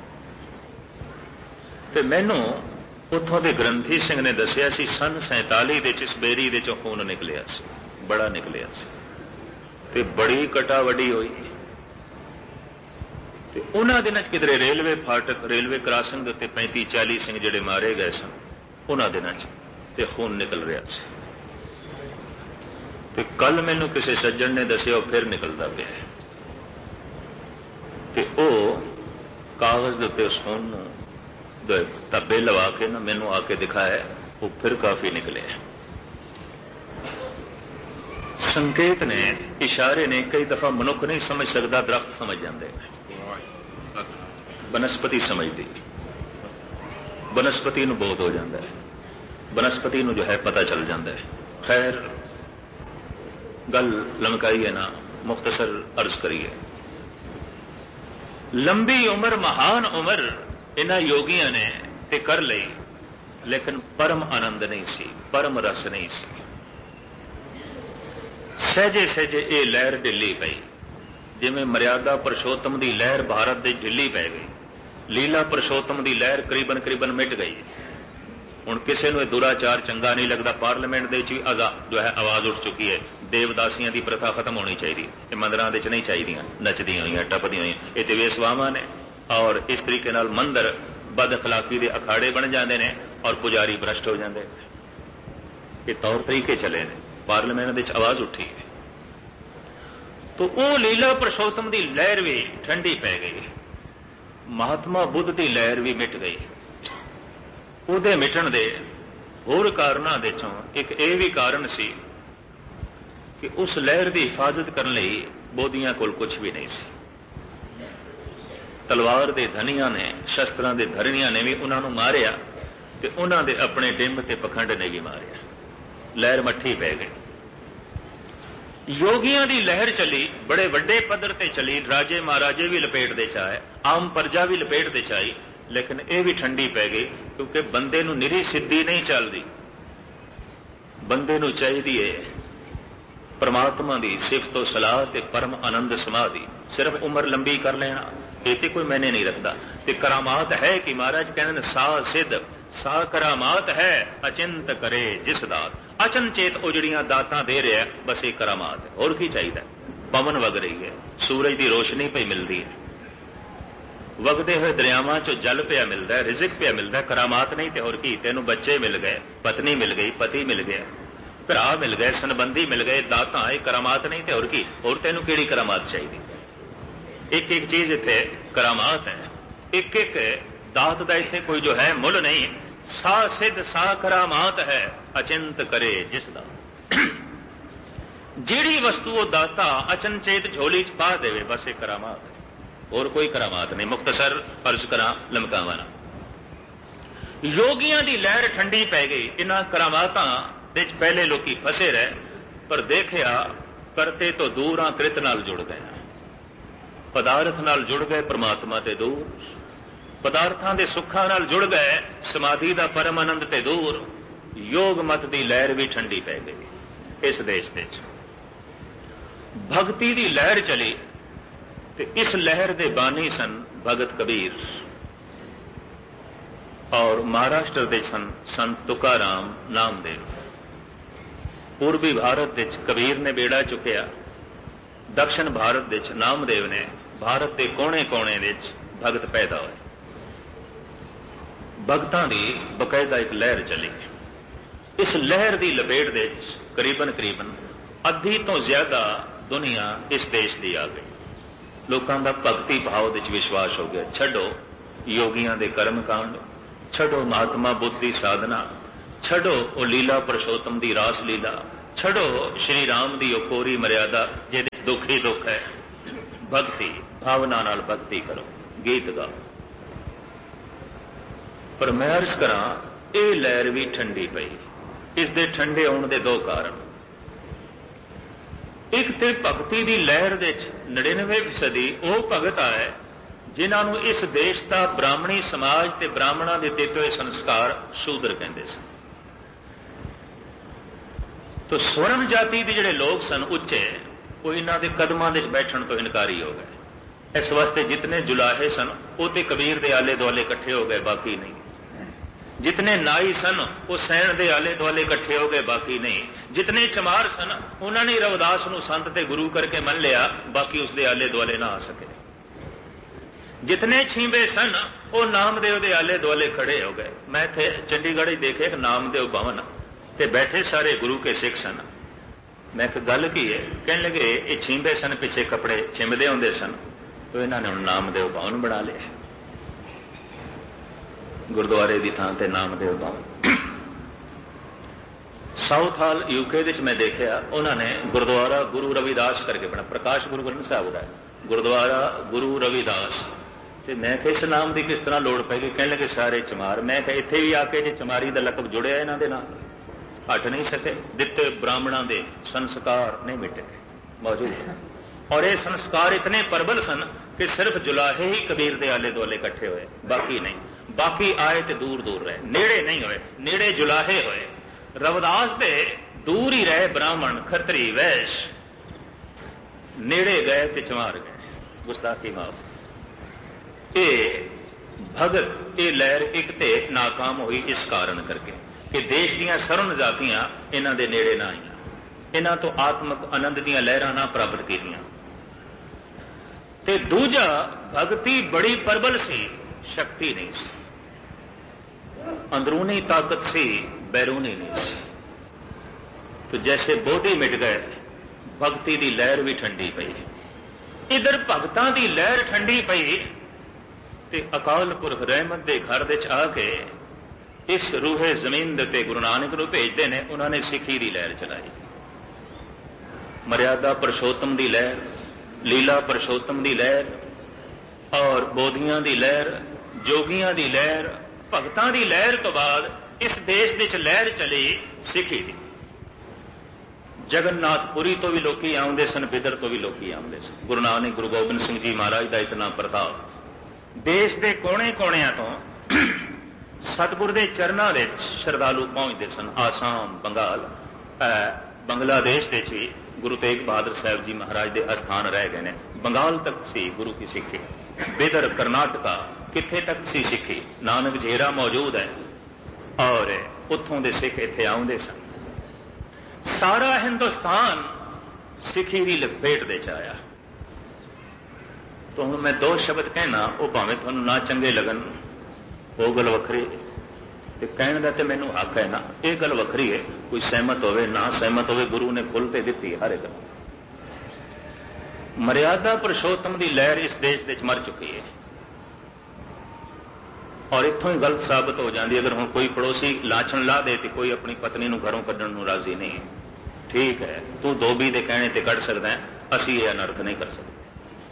ਤੇ ਮੈਨੂੰ ਉੱਥੋਂ ਦੇ ਗ੍ਰੰਥੀ ਸਿੰਘ ਨੇ ਦੱਸਿਆ ਸੀ ਸਨ ਸੈਂਤਾਲੀ ਦੇ ਇਸ ਬੇਰੀ ਦੇ ਚੋਂ ਖੂਨ ਨਿਕਲਿਆ ਸੀ, ਬੜਾ ਨਿਕਲਿਆ ਸੀ ਤੇ ਬੜੀ ਕਟਾ ਵੱਡੀ ਹੋਈ। ਤੇ ਉਹਨਾਂ ਦਿਨਾਂ 'ਚ ਕਿਧਰੇ ਰੇਲਵੇ ਫਾਟਕ, ਰੇਲਵੇ ਕ੍ਰਾਸਿੰਗ ਦੇ ਉੱਤੇ ਪੈਂਤੀ ਚਾਲੀ ਸਿੰਘ ਜਿਹੜੇ ਮਾਰੇ ਗਏ ਸਨ ਉਹਨਾਂ ਦਿਨਾਂ 'ਚ, ਤੇ ਖੂਨ ਨਿਕਲ ਰਿਹਾ ਸੀ। ਤੇ ਕੱਲ ਮੈਨੂੰ ਕਿਸੇ ਸੱਜਣ ਨੇ ਦੱਸਿਆ ਉਹ ਫਿਰ ਨਿਕਲਦਾ ਪਿਆ ਤੇ ਉਹ ਕਾਗਜ਼ ਦੇ ਉੱਤੇ ਉਸ ਖੂਨ ਨੂੰ ਧੱਬੇ ਲਵਾ ਕੇ ਨਾ ਮੈਨੂੰ ਆ ਕੇ ਦਿਖਾਇਆ, ਉਹ ਫਿਰ ਕਾਫੀ ਨਿਕਲੇ। ਸੰਕੇਤ ਨੇ, ਇਸ਼ਾਰੇ ਨੇ। ਕਈ ਦਫਾ ਮਨੁੱਖ ਨਹੀਂ ਸਮਝ ਸਕਦਾ, ਦਰਖਤ ਸਮਝ ਜਾਂਦੇ ਨੇ, ਬਨਸਪਤੀ ਸਮਝਦੀ, ਬਨਸਪਤੀ ਨੂੰ ਬੋਧ ਹੋ ਜਾਂਦਾ ਹੈ, ਬਨਸਪਤੀ ਨੂੰ ਜੋ ਹੈ ਪਤਾ ਚੱਲ ਜਾਂਦਾ ਹੈ। ਖੈਰ ਗੱਲ ਲਮਕਾਈਏ ਨਾ, ਮੁਖਤਸਰ ਅਰਜ਼ ਕਰੀਏ। ਲੰਬੀ ਉਮਰ, ਮਹਾਨ ਉਮਰ ਇਹਨਾਂ ਯੋਗੀਆਂ ਨੇ ਤੇ ਕਰ ਲਈ, ਲੇਕਿਨ ਪਰਮ ਆਨੰਦ ਨਹੀਂ ਸੀ, ਪਰਮ ਰਸ ਨਹੀਂ ਸੀ। ਸਹਿਜੇ ਸਹਿਜੇ ਇਹ ਲਹਿਰ ਢਿੱਲੀ ਪਈ, ਜਿਵੇਂ ਮਰਿਆਦਾ ਪੁਰਸ਼ੋਤਮ ਦੀ ਲਹਿਰ ਭਾਰਤ ਦੇ ਢਿੱਲੀ ਪੈ ਗਈ। ਲੀਲਾ ਪੁਰਸ਼ੋਤਮ ਦੀ ਲਹਿਰ ਕਰੀਬਨ ਕਰੀਬਨ ਮਿਟ ਗਈ। ਹੁਣ ਕਿਸੇ ਨੂੰ ਇਹ ਦੁਰਾਚਾਰ ਚੰਗਾ ਨਹੀਂ ਲੱਗਦਾ। ਪਾਰਲੀਮੈਂਟ ਦੇ ਵਿੱਚ ਵੀ ਅਜ਼ਾ ਜੋ ਹੈ ਆਵਾਜ਼ ਉੱਠ ਚੁੱਕੀ ਹੈ, ਦੇਵਦਾਸੀਆਂ ਦੀ ਪ੍ਰਥਾ ਖਤਮ ਹੋਣੀ ਚਾਹੀਦੀ। ਇਹ ਮੰਦਰਾਂ ਦੇ ਵਿੱਚ ਨਹੀਂ ਚਾਹੀਦੀਆਂ, ਨੱਚਦੀਆਂ ਹੋਈਆਂ, ਟੱਪਦੀਆਂ ਹੋਈਆਂ, ਇਹ ਤੇ ਵੇਸਵਾਵਾਂ ਨੇ। ਔਰ ਇਸ ਤਰੀਕੇ ਨਾਲ ਮੰਦਰ ਬਦ ਅਖਲਾਕੀ ਦੇ ਅਖਾੜੇ ਬਣ ਜਾਂਦੇ ਨੇ ਔਰ ਪੁਜਾਰੀ ਭ੍ਰਸ਼ਟ ਹੋ ਜਾਂਦੇ। ਇਹ ਤੌਰ ਤਰੀਕੇ ਚਲੇ ਨੇ। ਪਾਰਲੀਮੈਂਟ ਦੇ ਵਿੱਚ ਆਵਾਜ਼ ਉੱਠੀ ਹੈ ਤਾਂ ਉਹ ਲੀਲਾ ਪੁਰਸ਼ੋਤਮ ਦੀ ਲਹਿਰ ਵੀ ਠੰਡੀ ਪੈ ਗਈ। ਮਹਾਤਮਾ ਬੁੱਧ ਦੀ ਲਹਿਰ ਵੀ ਮਿਟ ਗਈ। ਉਹਦੇ ਮਿਟਣ ਦੇ ਹੋਰ ਕਾਰਨਾਂ ਦੇ ਚੋਂ ਇੱਕ ਇਹ ਵੀ ਕਾਰਨ ਸੀ ਕਿ ਉਸ ਲਹਿਰ ਦੀ ਹਿਫਾਜ਼ਤ ਕਰਨ ਲਈ ਬੋਧੀਆਂ ਕੋਲ ਕੁਝ ਵੀ ਨਹੀਂ ਸੀ। ਤਲਵਾਰ ਦੇ ਧਨੀਆਂ ਨੇ, ਸ਼ਸਤਰਾਂ ਦੇ ਧਰਨੀਆਂ ਨੇ ਵੀ ਉਹਨਾਂ ਨੂੰ ਮਾਰਿਆ ਤੇ ਉਹਨਾਂ ਦੇ ਆਪਣੇ ਡਿੰਬ ਤੇ ਪਖੰਡ ਨੇ ਵੀ ਮਾਰਿਆ। ਲਹਿਰ ਮੱਠੀ ਪੈ ਗਈ। ਯੋਗੀਆਂ ਦੀ ਲਹਿਰ ਚੱਲੀ, ਬੜੇ ਵੱਡੇ ਪੱਧਰ ਤੇ ਚੱਲੀ। ਰਾਜੇ ਮਹਾਰਾਜੇ ਵੀ ਲਪੇਟ ਦੇ ਚ ਆਏ, ਆਮ ਪ੍ਰਜਾ ਵੀ ਲਪੇਟ ਦੇ ਚ ਆਈ, ਲੇਕਿਨ ਇਹ ਵੀ ਠੰਡੀ ਪੈ ਗਈ ਕਿਉਂਕਿ ਬੰਦੇ ਨੂੰ ਨਿਰੀ ਸਿੱਧੀ ਨਹੀਂ ਚੱਲਦੀ। ਬੰਦੇ ਨੂੰ ਚਾਹੀਦੀ ਹੈ ਪਰਮਾਤਮਾ ਦੀ ਸਿਫਤ ਸਲਾਹ ਤੇ ਪਰਮ ਆਨੰਦ ਸਮਾਧੀ। ਸਿਰਫ ਉਮਰ ਲੰਬੀ ਕਰ ਲੈਣਾ ਇਹ ਤੇ ਕੋਈ ਮੈਨੇ ਨਹੀਂ ਰੱਖਦਾ। ਤੇ ਕਰਾਮਾਤ ਹੈ ਕਿ ਮਹਾਰਾਜ ਕਹਿੰਦੇ ਨੇ ਸਾ ਸਿੱਧ ਸਾ ਕਰਾਮਾਤ ਹੈ ਅਚਿੰਤ ਕਰੇ ਜਿਸ ਦਾਤ। ਅਚਨਚੇਤ ਉਹ ਜਿਹੜੀਆਂ ਦਾਤਾਂ ਦੇ ਰਿਹਾ ਬਸ ਇਹ ਕਰਾਮਾਤ ਹੈ। ਹੋਰ ਕੀ ਚਾਹੀਦਾ? ਪਵਨ ਵਗ ਰਹੀ ਹੈ, ਸੂਰਜ ਦੀ ਰੋਸ਼ਨੀ ਪਈ ਮਿਲਦੀ ਹੈ, ਵਗਦੇ ਹੋਏ ਦਰਿਆਵਾਂ ਚੋਂ ਜਲ ਪਿਆ ਮਿਲਦਾ ਹੈ, ਰਿਜ਼ਕ ਪਿਆ ਮਿਲਦਾ। ਕਰਾਮਾਤ ਨਹੀਂ ਤੇ ਹੋਰ ਕੀ? ਤੈਨੂੰ ਬੱਚੇ ਮਿਲ ਗਏ, ਪਤਨੀ ਮਿਲ ਗਈ, ਪਤੀ ਮਿਲ ਗਿਆ, ਭਰਾ ਮਿਲ ਗਏ, ਸੰਬੰਧੀ ਮਿਲ ਗਏ, ਦਾਤਾਂ। ਇਹ ਕਰਾਮਾਤ ਨਹੀਂ ਤੇ ਹੋਰ ਕੀ? ਹੋਰ ਤੈਨੂੰ ਕਿਹੜੀ ਕਰਾਮਾਤ ਚਾਹੀਦੀ? ਇੱਕ ਇੱਕ ਚੀਜ਼ ਇੱਥੇ ਕਰਾਮਾਤ ਹੈ। ਇੱਕ ਇੱਕ ਦਾਤ ਦਾ ਇੱਥੇ ਕੋਈ ਜੋ ਹੈ ਮੁੱਲ ਨਹੀਂ। ਸਾ ਸਿੱਧ ਸਾ ਕਰਾਮਾਤ ਹੈ ਅਚਿੰਤ ਕਰੇ ਜਿਸ ਦਾ। ਜਿਹੜੀ ਵਸਤੂ ਉਹ ਦਾਤਾ ਅਚਨਚੇਤ ਝੋਲੀ ਚ ਪਾ ਦੇਵੇ ਬਸ ਇਹ ਕਰਾਮਾਤ ਹੈ, ਹੋਰ ਕੋਈ ਕਰਾਮਾਤ ਨਹੀਂ। ਮੁਖਤਸਰ ਅਰਜ਼ ਕਰਾਂ ਲਮਕਾਵਾਂ ਨਾ, ਯੋਗੀਆਂ ਦੀ ਲਹਿਰ ਠੰਡੀ ਪੈ ਗਈ। ਇਹਨਾਂ ਕਰਾਮਾਤਾਂ ਦੇ ਚ ਪਹਿਲੇ ਲੋਕੀ ਫਸੇ ਰਹੇ, ਪਰ ਦੇਖਿਆ ਕਰਤੇ ਤੋਂ ਦੂਰ ਆ, ਕ੍ਰਿਤ ਨਾਲ ਜੁੜ ਗਏ, ਪਦਾਰਥ ਨਾਲ ਜੁੜ ਗਏ, ਪਰਮਾਤਮਾ ਤੇ ਦੂਰ। ਪਦਾਰਥਾਂ ਦੇ ਸੁੱਖਾਂ ਨਾਲ ਜੁੜ ਗਏ, ਸਮਾਧੀ ਦਾ ਪਰਮ ਆਨੰਦ ਤੇ ਦੂਰ। ਯੋਗ ਮਤ ਦੀ ਲਹਿਰ ਵੀ ਠੰਡੀ ਪੈ ਗਈ। ਇਸ ਦੇਸ਼ ਦੇ ਵਿੱਚ ਭਗਤੀ ਦੀ ਲਹਿਰ ਚਲੀ ਤੇ ਇਸ ਲਹਿਰ ਦੇ ਬਾਨੀ ਸਨ ਭਗਤ ਕਬੀਰ ਔਰ ਮਹਾਰਾਸ਼ਟਰ ਦੇ ਸਨ ਸੰਤ ਤੁਕਾਰਾਮ ਨਾਮਦੇਵ। ਪੂਰਬੀ ਭਾਰਤ ਵਿੱਚ ਕਬੀਰ ਨੇ ਬੇੜਾ ਚੁੱਕਿਆ, ਦਕਸ਼ਣ ਭਾਰਤ ਵਿੱਚ ਨਾਮਦੇਵ ਨੇ। ਭਾਰਤ ਦੇ ਕੋਨੇ ਕੋਨੇ ਵਿੱਚ ਭਗਤ ਪੈਦਾ ਹੋਏ। ਭਗਤਾਂ ਦੀ ਬਕਾਇਦਾ ਇੱਕ ਲਹਿਰ ਚੱਲੀ। ਇਸ ਲਹਿਰ ਦੀ ਲਪੇਟ ਦੇ ਵਿੱਚ ਕਰੀਬਨ ਕਰੀਬਨ ਅੱਧੀ ਤੋਂ ਜ਼ਿਆਦਾ ਦੁਨੀਆ ਇਸ ਦੇਸ਼ ਦੀ ਆ ਗਈ। ਲੋਕਾਂ ਦਾ ਭਗਤੀ ਭਾਵ ਵਿੱਚ ਵਿਸ਼ਵਾਸ ਹੋ ਗਿਆ। ਛੱਡੋ ਯੋਗੀਆਂ ਦੇ ਕਰਮ ਕਾਂਡ, ਛੱਡੋ ਮਹਾਤਮਾ ਬੁੱਧ ਦੀ ਸਾਧਨਾ, ਛੱਡੋ ਉਹ ਲੀਲਾ ਪੁਰਸ਼ੋਤਮ ਦੀ ਰਾਸ ਲੀਲਾ, छड़ो श्री राम की ਉਹ ਕੋਰੀ ਮਰਿਆਦਾ ਜਿਹਦੇ दुख ही दुख है। भगती भावना नाल भगती करो, गीत गाओ। पर मैं अर्ज करा ਇਹ लहर भी ठंडी पई। इस दे ठंडे आने के दो कारण। एक तो भगती की लहर दे नड़िनवे फीसदी वो भगत है जिन्होंने इस देश का ब्राह्मणी समाज ते ब्राह्मणों के दिते हुए संस्कार शूद्र कहते सन। तो स्वर्ण जाति के जिहड़े लोग सन उच्चे, वो इन्हों के कदमां दे बैठण तो इनकारी हो गए। इस वास्ते जितने जुलाहे सन वो तो कबीर के आले दुआले इकट्ठे हो गए, बाकी नहीं। जितने नाई सन वो सैन के आले दुआले इकट्ठे हो गए, बाकी नहीं। जितने चमार सन उन्होंने रविदास नूं संत ते गुरु करके मन लिया, बाकी उसके आले दुआले ना आ सके। जितने छींबे सन वो नामदेव के आले दुआले खड़े हो गए। मैं थे चंडीगढ़ ही देखे एक नामदेव भवन ते बैठे सारे गुरु के सिख सन। मैं एक गल की है, कहने लगे ये छींबे सन, पिछे कपड़े छिंबदे होंदे सन, तो इन्होंने हुण नामदेव भवन बना लिया, गुरुद्वारे की थां ते नामदेव भवन। साउथ हाल यूके विच मैं देखा उन्होंने गुरुद्वारा गुरु रविदास करके बना, प्रकाश गुरु ग्रंथ साहब का गुरुद्वारा गुरु रविदास। ते मैं कि इस नाम की किस तरह लोड़ पैगी? कहने लगे सारे चमार। मैं कि इत्थे भी आके जे चमारी का लकब जुड़िया इन्हां दे नाल हट नहीं सके। दिते ब्राह्मणों के संस्कार नहीं मिटे, मौजूद। और ये संस्कार इतने प्रबल सन कि सिर्फ जुलाहे ही कबीर के आले दुआले इकट्ठे हुए, बाकी नहीं। बाकी आए तो दूर दूर रहे, नेड़े नहीं होए। नेड़े जुलाहे होए। रविदास दे दूर ही रहे ब्राह्मण खत्री वैश्य, नेड़े गए तो चमार गए। गुस्ताखी माफ। ये भगत ये लहर एक ते नाकाम हुई इस कारण करके कि देश दीयां सरन जातियां इन्हां दे नेड़े ना आईयां, इन्हां तो आत्मक आनंद दीयां लहरां ना प्राप्त कीतियां। ते दूजा भगती बड़ी प्रबल सी, शक्ति नहीं सी, अंदरूनी ताकत सी, बैरूनी नहीं सी। तो जैसे बोधी मिट गए, भक्ति की लहर भी ठंडी पई। इधर भगतां की लहर ठंडी पई ते अकाल पुरख रहमत के घर विच आके इस रूहे जमीन दे गुरु नानक नूं भेजदे ने। उन्होंने सिखी की लहर चलाई, मर्यादा पुरुषोत्तम की लहर, लीला पुरुषोत्तम की लहर और बोधियां की लहर, जोगियां की लहर, भगतां की लहर तो बाद इस देश विच लहर चली सिखी की। जगन्नाथपुरी तो भी लोग आउंदे सन, बिदर तो भी लोग आउंदे सन। गुरु नानक गुरु गोबिंद सिंह जी महाराज का इतना प्रताप। देश के कोने कोणियां तो सतगुर के चरणों में श्रद्धालु पहुंचते सन। आसाम, बंगाल, बंगलादेश के भी गुरु तेग बहादुर साहब जी महाराज के अस्थान रह गए हैं। बंगाल तक सी गुरु की सिक्खी, बिदर कर्नाटका किथे तक सी सिक्खी। नानक झेरा मौजूद है और उत्थों के सिख इत्थे आउंदे सन। सारा हिंदुस्तान सिखी की लपेट दे च आया। तो हुण मैं दो शब्द कहना, वो भावें तुहानूं ना चंगे लगन, वो गल वखरी, ते कहण दा ते मैनूं हक है ना। ये गल वखरी है, कोई सहमत होवे ना सहमत होवे, गुरु ने खुल ते दित्ती हर एक। मर्यादा पुरुषोत्तम की लहर इस देश विच मर चुकी है और इत्थों ही गलत साबित हो जाती। अगर हुण कोई पड़ोसी लाछण ला दे तो कोई अपनी पत्नी नूं घरों कड्ढण नूं राजी नहीं। ठीक है, तू धोबी दे कहने ते कढ़ सकदा है, असीं ये अनर्थ नहीं कर सकते।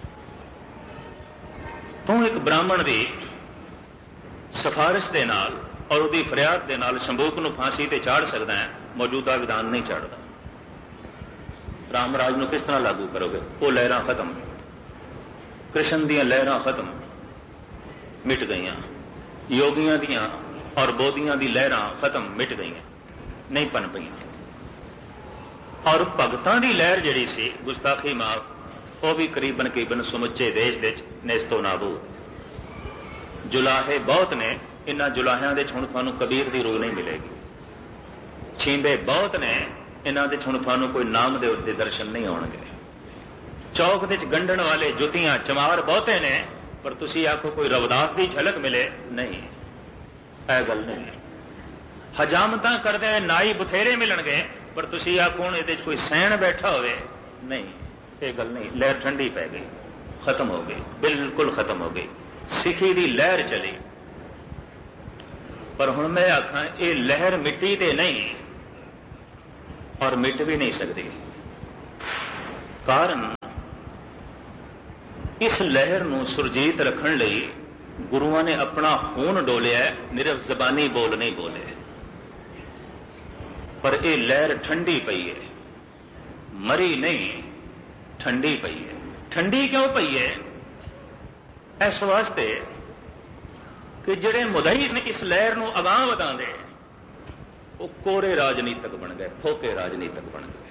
तू एक ब्राह्मण की सिफारिश के नाल और उसकी फरियाद के नाल शंभूक नूं फांसी ते चाड़ सकदा है, मौजूदा विधान नहीं चाड़ता। रामराज नूं किस तरह लागू करोगे? वो लहरां खत्म, कृष्ण दीयां लहरां खत्म, मिट गईयां। योगियां दियां और बोधियां दी लहरां खत्म, मिट गईयां, नहीं पन पईयां। और भगतां दी लहर जिहड़ी सी, गुस्ताखी माफ, वो भी करीबन करीबन समुचे देश विच नेस्तो नाबूद। जुलाहे बहुत ने, इन्हां जुलाहियां दे हुण तुहानूं कबीर दी रूह नहीं मिलेगी। छींबे बहुत ने, इन्हां दे हुण तुहानूं कोई नामदेव दे दर्शन नहीं होणगे। चौक विच गंढण वाले जुतियां चमार बहुते ने, पर तुसी आखो कोई रविदास की झलक मिले, नहीं, यह गल नहीं। हजामतां करदे नाई बथेरे मिलणगे, पर तुसी आखो हुण इहदे च कोई सैन बैठा होवे, नहीं, ये गल नहीं। लहर ठंडी पै गई, खत्म हो गई, बिल्कुल खत्म हो गई। सिखी की लहर चली। पर हुण मैं आखां ये लहर मिट्टी ते नहीं, और मिट भी नहीं सकती। कारण इस लहर नूं सुरजीत रखण लई गुरुआं ने अपना खून डोलिया, निरफ जबानी बोल नहीं बोले। पर यह लहर ठंडी पई है, मरी नहीं, ठंडी पई है। ठंडी क्यों पई है? इस वास्ते कि जिहड़े मुदईस ने इस लहर नूं अगाह वधांदे वो कोरे राजनीतिक बन गए, फोके राजनीतिक बन गए।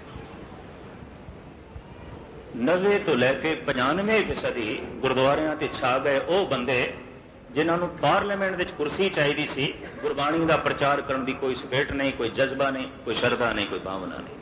नवे तो लैके पचानवे फीसदी गुरुद्वारियां ते छा गए वो बंदे जिन्हां नूं पार्लीमेंट विच कुर्सी चाहिदी सी। गुरबाणी का प्रचार करने की कोई स्पिरिट नहीं, कोई जज्बा नहीं, कोई श्रद्धा नहीं, कोई भावना नहीं।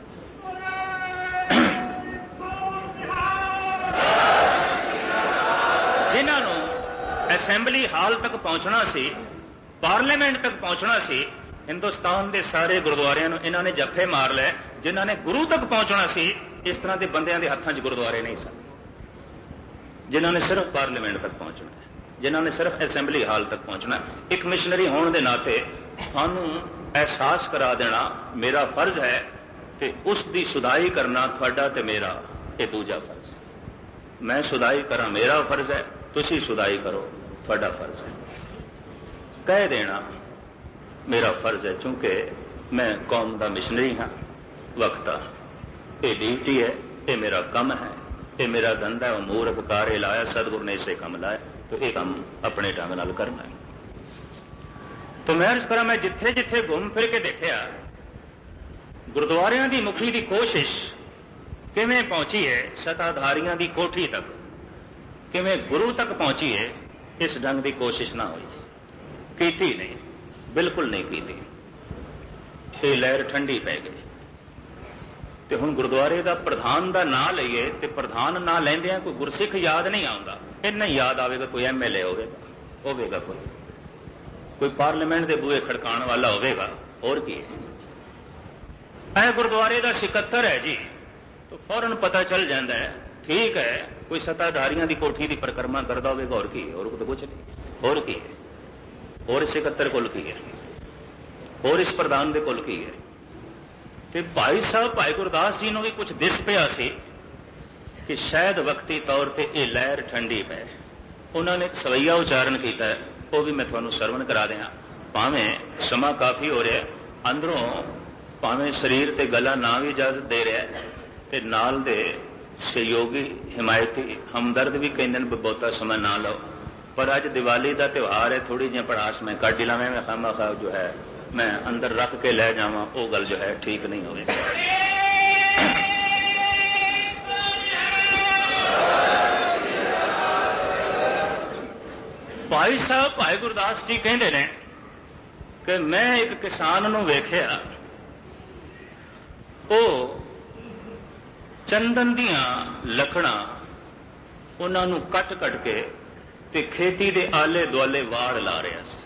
जिन्हां नूं असैंबली हाल तक पहुंचना सी, पार्लीमेंट तक पहुंचना सी, हिंदुस्तान के सारे गुरुद्वारियां नूं इन्हां ने जफे मार लै। जिन्हां ने गुरु तक पहुंचना सी, इस तरह के बंदियां दे हत्थां 'च गुरुद्वारे नहीं सन। जिन्हां ने सिर्फ पार्लीमेंट तक पहुंचना है, जिन्हां ने सिर्फ असैंबली हाल तक पहुंचना। एक मिशनरी होने के नाते थानू एहसास करा देना मेरा फर्ज है कि उसकी सुधाई करना थोड़ा ते मेरा ये दूजा फर्ज है। मैं सुधाई करा मेरा फर्ज है, तुसी सुधाई करो थोड़ा फर्ज है। कह देना मेरा फर्ज है, चूंकि मैं कौम का मिशनरी हाँ, वक्ता, ये ड्यूटी है, ये मेरा कम है, ये मेरा धंधा है। मूर्ख कारे लाया, सतगुरु ने इसे कम लाया, तो ये काम अपने ढंग नाल करना है। तो मैं इस तरह मैं जिथे जिथे घूम फिर के देखा गुरुद्वारियां दी मुखी की कोशिश किवें पहुंची है सत्ताधारियां दी कोठी तक, किवें गुरु तक पहुंची है, इस ढंग की कोशिश ना हुई, कीती नहीं, बिल्कुल नहीं की। ये लहर ठंडी पै गई। तो हुण गुरुद्वारे का प्रधान का नां लईए तो प्रधान नां लैंदियां कोई गुरसिख याद नहीं आता। इन्ना याद आएगा कोई एम एल ए होगा होगा कोई कोई पार्लीमेंट के बूहे खड़काण वाला होगा, और की है। गुरुद्वारे का सिकत्तर है जी, तो फौरन पता चल जाता है, ठीक है, कोई सत्ताधारियों की कोठी की परिक्रमा करता होगा, और की और तो कुछ नहीं, और की है, और इस सिकत्तर कुल की है, और इस प्रधान के कुल की है। तो भाई साहब भाई गुरदास जी को भी कुछ दिस पिया सी कि शायद वक्ती तौर पर यह लहर ठंडी पै। उन्होंने एक सवैया उच्चारण किया, वो भी मैं थोड़ा श्रवण करा दें। भावें समा काफ़ी हो रहा, अंदरों भावें शरीर ते गला ना भी इजाजत दे रहा है, ते नाल दे सहयोगी हिमायती हमदर्द भी कहते हैं बहुता समय ना लो। पर अज दिवाली का त्यौहार है, थोड़ी जी पड़ास मैं कट ला, मैं खामा खा जो है मैं अंदर रख के लै जावा, वो गल जो है ठीक नहीं होगी। भाई साहब भाई गुरदास जी कहते हैं कि मैं एक किसान नूं वेखिया, वो चंदन दियां लकड़ां उन्होंने कट कट के ते खेती दे आले दुआले वाड़ ला रहा सी।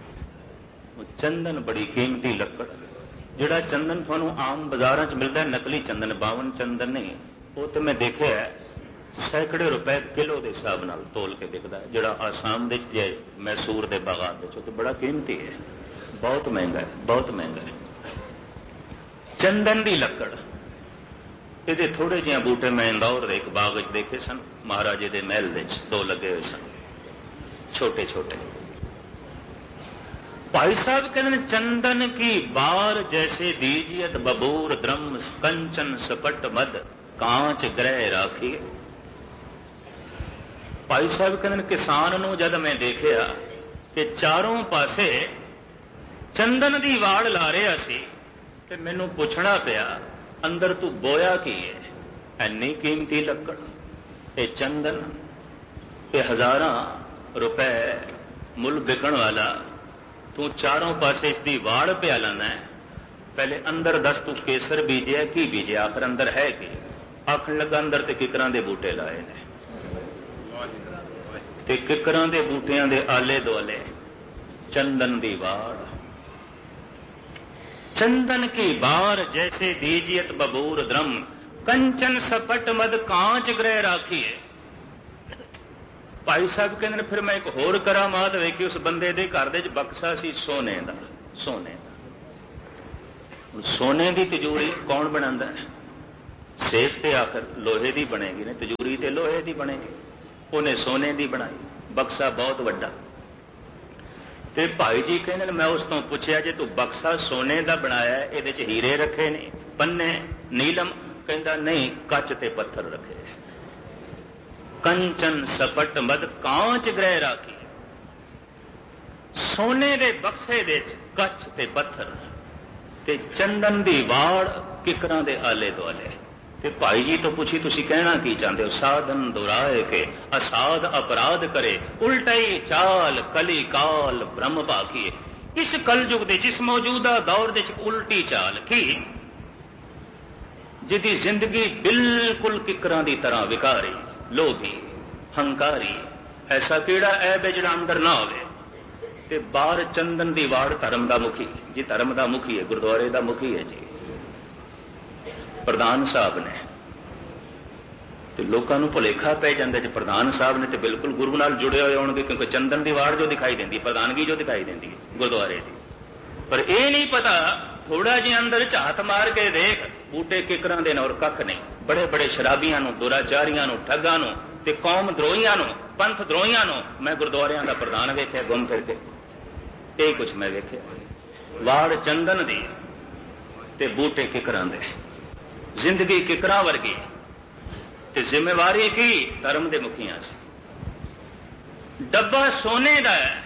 चंदन बड़ी कीमती लकड़, जिहड़ा चंदन तुहानूं आम बाजारां च मिलता है, नकली चंदन, बावन चंदन नहीं, वो तो मैं देखिया सैकड़े रुपए किलो के हिसाब नाल तोल के बिकता है। जिहड़ा आसाम दे जे मैसूर के बागात दे तो बड़ा कीमती है, बहुत महंगा है, बहुत महंगा है। चंदन की लकड़, ये थोड़े जिहे बूटे मैं इंदौर के एक बाग देखे सन, महाराजे के महल दो लगे हुए सन, छोटे छोटे। भाई साहब कहते हैं चंदन की बार जैसे दीजियत बबूर द्रम कंचन सपट मद कांच ग्रह राखी। भाई साहब कहते हैं किसान नूं जद मैं देखिया कि चारों पासे चंदन की वाड़ ला रहा सी, ते मैनू पुछना पिया अंदर तू बोया की है, इन्नी कीमती लकड़, ये चंदन, ये हजारां रुपए मुल बिकण वाला, तू चारों पासे इसकी वाड़ पिया लाना है। पहले अंदर दस तू केसर बीजिया की बीजिया, आखिर अंदर है कि आखन लगा अंदर ते किकरां दे बूटे लाए ने, ते किकरां दे बूटियां दे आले दुआले चंदन दी वाड़। चंदन की बार जैसे दीजियत बबूर द्रम कंचन सपट मद कांच ग्रह राखी है। भाई साहब कहते फिर मैं एक होर करामात वेखी, उस बंदे दे घर दे बक्सा सी सोने दा, सोने दा सोने की तिजोरी कौन बनाता है? सेफ तो आखिर लोहे की बनेगी ने, तिजोरी तो लोहे की बनेगी। उन्हें सोने की बनाई, बक्सा बहुत वड्डा। ते भाई जी कहने मैं उस तो पूछया जे तू बक्सा सोने का बनाया ये हीरे रखे ने, पन्ने नीलम? कहता नहीं, कच ते पत्थर रखे। कंचन सपट मद कांच ग्रह राखी। सोने के बक्से दे कच ते पत्थर ते चंदन की वाड़ किकरां दे आले दुआले। ते भाई जी तो पूछी तुसी कहना की चाहते हो? साधन दुराए के असाध अपराध करे, उल्टाई चाल कली काल ब्रह्म भाखिए। इस कलयुग दे जिस मौजूदा दौर दे उल्टी चाल की जिदी जिंदगी बिल्कुल किकरां दी तरह विकारी, लोभी, हंकारी, ऐसा केड़ा ऐब है जिहड़ा अंदर ना होवे। ते बाहर चंदन दी वाड़ धर्म दा मुखी जी, धर्म दा मुखी है, गुरुद्वारे दा मुखी है जी, प्रधान साहब ने। तो लोगों को भुलेखा पै जाता जी प्रधान साहब ने तो बिल्कुल गुरु नाल जुड़े हुए होंगे, क्योंकि चंदन की वाड़ जो दिखाई देती, प्रधानगी जो दिखाई देती है गुरुद्वारे की। पर यह नहीं पता, थोड़ा जिहा अंदर झात मार के देख, बूटे किकरां दे और कख नहीं। बड़े बड़े शराबियां नूं, दुराचारियां नूं, ठगां नूं ते कौम द्रोहियां नूं, पंथ द्रोहियां नूं मैं गुरुद्वारियां दा प्रधान वेख्या घुम फिर के। यही कुछ मैं वेख्या, वाड़ चंदन दी ते बूटे किकरां दे, जिंदगी किकरां वर्गी ते जिम्मेवारी की धर्म दे मुखियां से। डब्बा सोने दा है,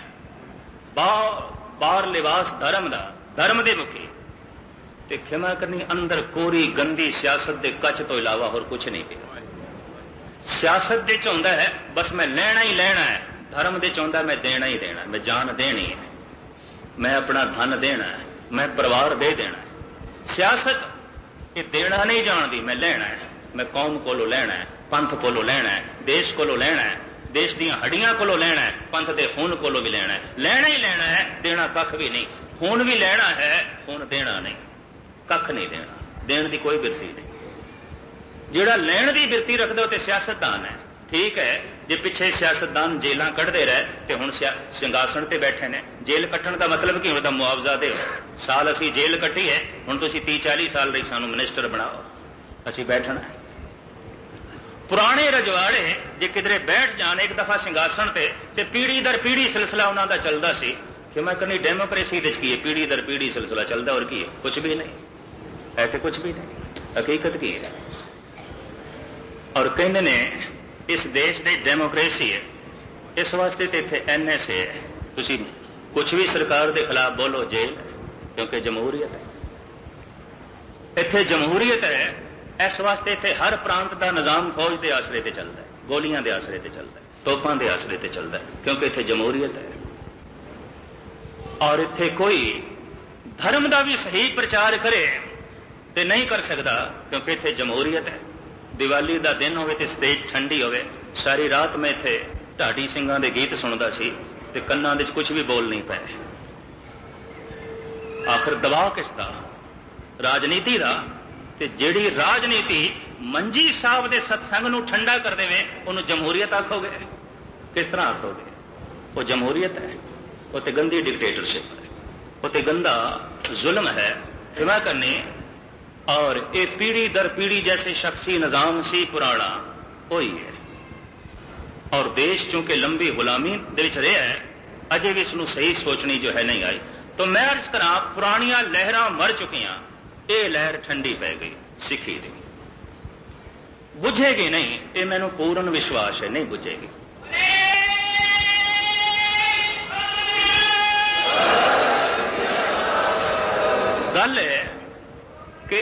बाहर लिबास धर्म दा, धर्म दे मुखी ते खिमा करनी अंदर कोरी गंदी सियासत दे कच तो इलावा होर कुछ नहीं पिया। सियासत दे चाहुंदा है बस मैं लेना ही लेना है, धर्म दे चाहुंदा मैं देना ही देना, मैं जान देनी है, मैं अपना धन देना है, मैं परिवार दे देना है। सियासत ये देना नहीं जानती, मैं लेना है, मैं कौम कोलों लेना है, पंथ कोलों लेना है, देश कोलों लेना है, देश दी हड्डियां कोलों लेना है, पंथ दे खून कोलों भी लेना है। लेना ही लेना है, देना कख भी नहीं। खून भी लेना है, खून देना नहीं, कख नहीं देना, देने की कोई बिरती नहीं। जिहड़ा लैण की बिरती रख दो तो सियासतदान है, ठीक है। जे पिछे सियासतदान जेलां कढ़दे रहे तो हुण सिंघासन ते बैठे ने, जेल कट्टण का मतलब की होता? मुआवजा दे, साल असी जेल कट्टी है, हुण तुसीं तीह चाली साल रही सानू मिनिस्टर बनाओ, असी बैठना है। पुराने रजवाड़े जे किधरे बैठ जान एक दफा सिंघासन ते, ते पीढ़ी दर पीढ़ी सिलसिला उन्हां दा चलदा सी कि मैं कहनी डेमोक्रेसी दे की है, पीढ़ी दर पीढ़ी सिलसिला चलदा, और की है? कुछ भी नहीं है, तो कुछ भी नहीं, हकीकत की है। और कहने ने इस देश की डेमोक्रेसी है, इस वास्ते तो इतने एन एस ए है, तुसी कुछ भी सरकार के खिलाफ बोलो जेल, क्योंकि जमहूरीयत है। इत्थे जमहूरीयत है, इस वास्ते इत्थे हर प्रांत का निजाम फौज के आसरे ते चलता है, गोलियां के आसरे ते चलता है, तोपां के आसरे ते चलता है, क्योंकि इत्थे जमहूरीयत है। और इत्थे कोई धर्म का भी सही प्रचार करे तो नहीं कर सकता, क्योंकि इत्थे जमहूरीयत है। दिवाली का दिन होवे ते स्टेज ठंडी होवे, सारी रात मैं इत्थे ढाडी सिंघां दे गीत सुनदा सी ते कन्नां दे कुछ भी बोल नहीं पाए। आखिर दबाव किसदा? राजनीति का। ते जिहड़ी राजनीति मंजी साहब दे सत्संग नूं ठंडा कर देवे उहनूं जमहूरीयत आखोगे? किस तरह आखोगे? वो जमहूरीयत है, वो ते गंदी डिक्टेटरशिप है, वो ते गंदा जुल्म है, क्षमा करनी। और ये पीढ़ी दर पीढ़ी जैसे शख्सी निजाम सी पुराना वही है। और देश चूंकि लंबी गुलामी दे विच रहा है, अजे भी इसनूं सही सोचनी जो है नहीं आई। तो मैं अर्ज करा, पुरानियां लहरां मर चुकियां, ये लहर ठंडी पै गई सिखी दी। बुझेगी नहीं, ये मैनूं पूर्ण विश्वास है, नहीं बुझेगी। गल है कि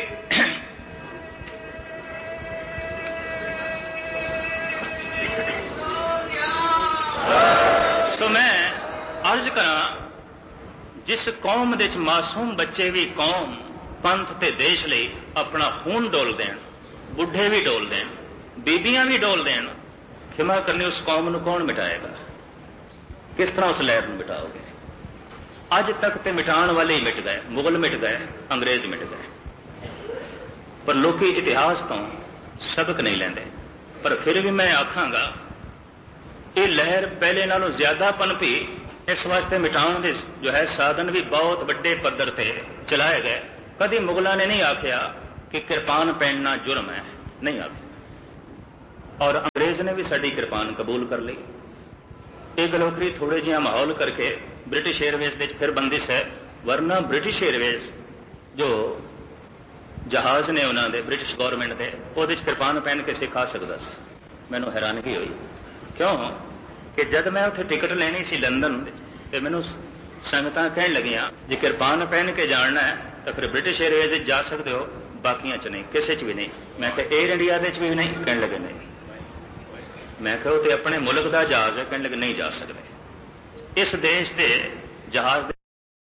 तो मैं अर्ज करा, जिस कौम दे मासूम बच्चे भी कौम पंथ ते देश लिए अपना खून डोल देन, बुढ़े भी डोल देन, बीबियां भी डोल देन, खिमा करनी उस कौम नूं कौन मिटाएगा? किस तरह उस लहर नूं मिटाओगे? अज तक तो मिटाण वाले ही मिट गए, मुगल मिट गए, अंग्रेज मिट गए, पर लोग इतिहास तो सबक नहीं लेंदे। पर फिर भी मैं आखांगा ये लहर पहले नालों ज्यादा पनपी, इस वास्ते मिटाण दे जो है साधन भी बहुत बड़े पद्धर ते चलाए गए। कभी मुगलों ने नहीं आख्या कि किरपान पहनना जुर्म है, नहीं आख्या। और अंग्रेज ने भी साड़ी किरपान कबूल कर ली। ये गलोखरी थोड़े जिहा माहौल करके ब्रिटिश एयरवेज के फिर बंदिश है, वरना ब्रिटिश एयरवेज जो जहाज ने उन्होंने ब्रिटिश गौरमेंट के वो किरपान पहन के सिखा सकता सी। मैनू हैरानगी हुई, क्यों कि जब मैं उठे टिकट लेनी सी लंदन तो मैनू संगतां कहन लगियां जे किरपान पहन के जाना है तो फिर ब्रिटिश एयरवेज जा सकते हो, बाकियां च नहीं, किसी च भी नहीं। मैं कहा एयर इंडिया दे च भी नहीं, कहने लगे नहीं। मैं कहा वो अपने मुल्क का जहाज है, कहने लगे नहीं जा सकते। इस देश के जहाज दे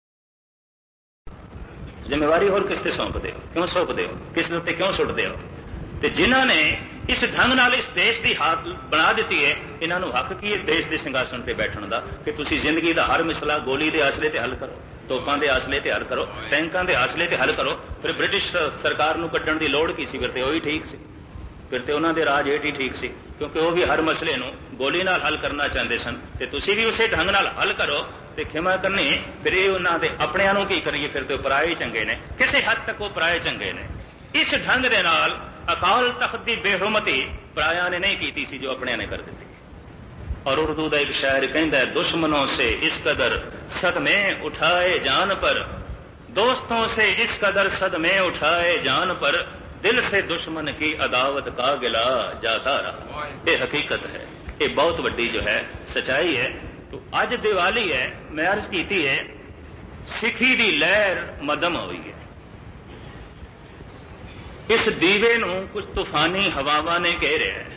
जिम्मेवारी होर किस ते सौंपते हो, क्यों सौंपते हो, किस उत्ते क्यों सुटते हो? तो जिन्हों ने इस ढंग नाल इस देश की हालत बना दी है, इन्हों हक की है देश के सिंघासन पर बैठने का कि तुसी जिंदगी का हर मसला गोली के आसले ते हल करो, तोपां के आसले ते हल करो, टैंकां के आसले ते हल करो। फिर ब्रिटिश सरकार नूं कड्डण की लोड़ की सी? फिर तो वही ठीक सी, फिर तो उन्हों के राज हेठ ही ठीक सी, क्योंकि वह भी हर मसले नूं गोली नाल हल करना चाहते सन। तो तुसी भी उसे ढंग नाल हल करो तो खिमा करनी। फिर ये उन्होंने अपनिਆਂ ਨੂੰ की करिए, फिर तो पराए ही चंगे ने, किसी हद तक वो पराए चंगे ने। इस ढंग के नाल अकाल तख्त की बेहुरमती पराया ने नहीं की सी, जो अपने ने कर दी। और उर्दू का एक शायर कहता है, दुश्मनों से इस कदर सदमे उठाए जान पर, दोस्तों से इस कदर सदमे उठाए जान पर, दिल से दुश्मन की अदावत का गिला जाता रहा। ये हकीकत है, ये बहुत बड़ी जो है सच्चाई है। तो अज दिवाली है, मैं अर्ज की है सिखी की लहर मदम हुई है। इस दीवे नूं कुछ तूफानी हवावां ने घेरिया है।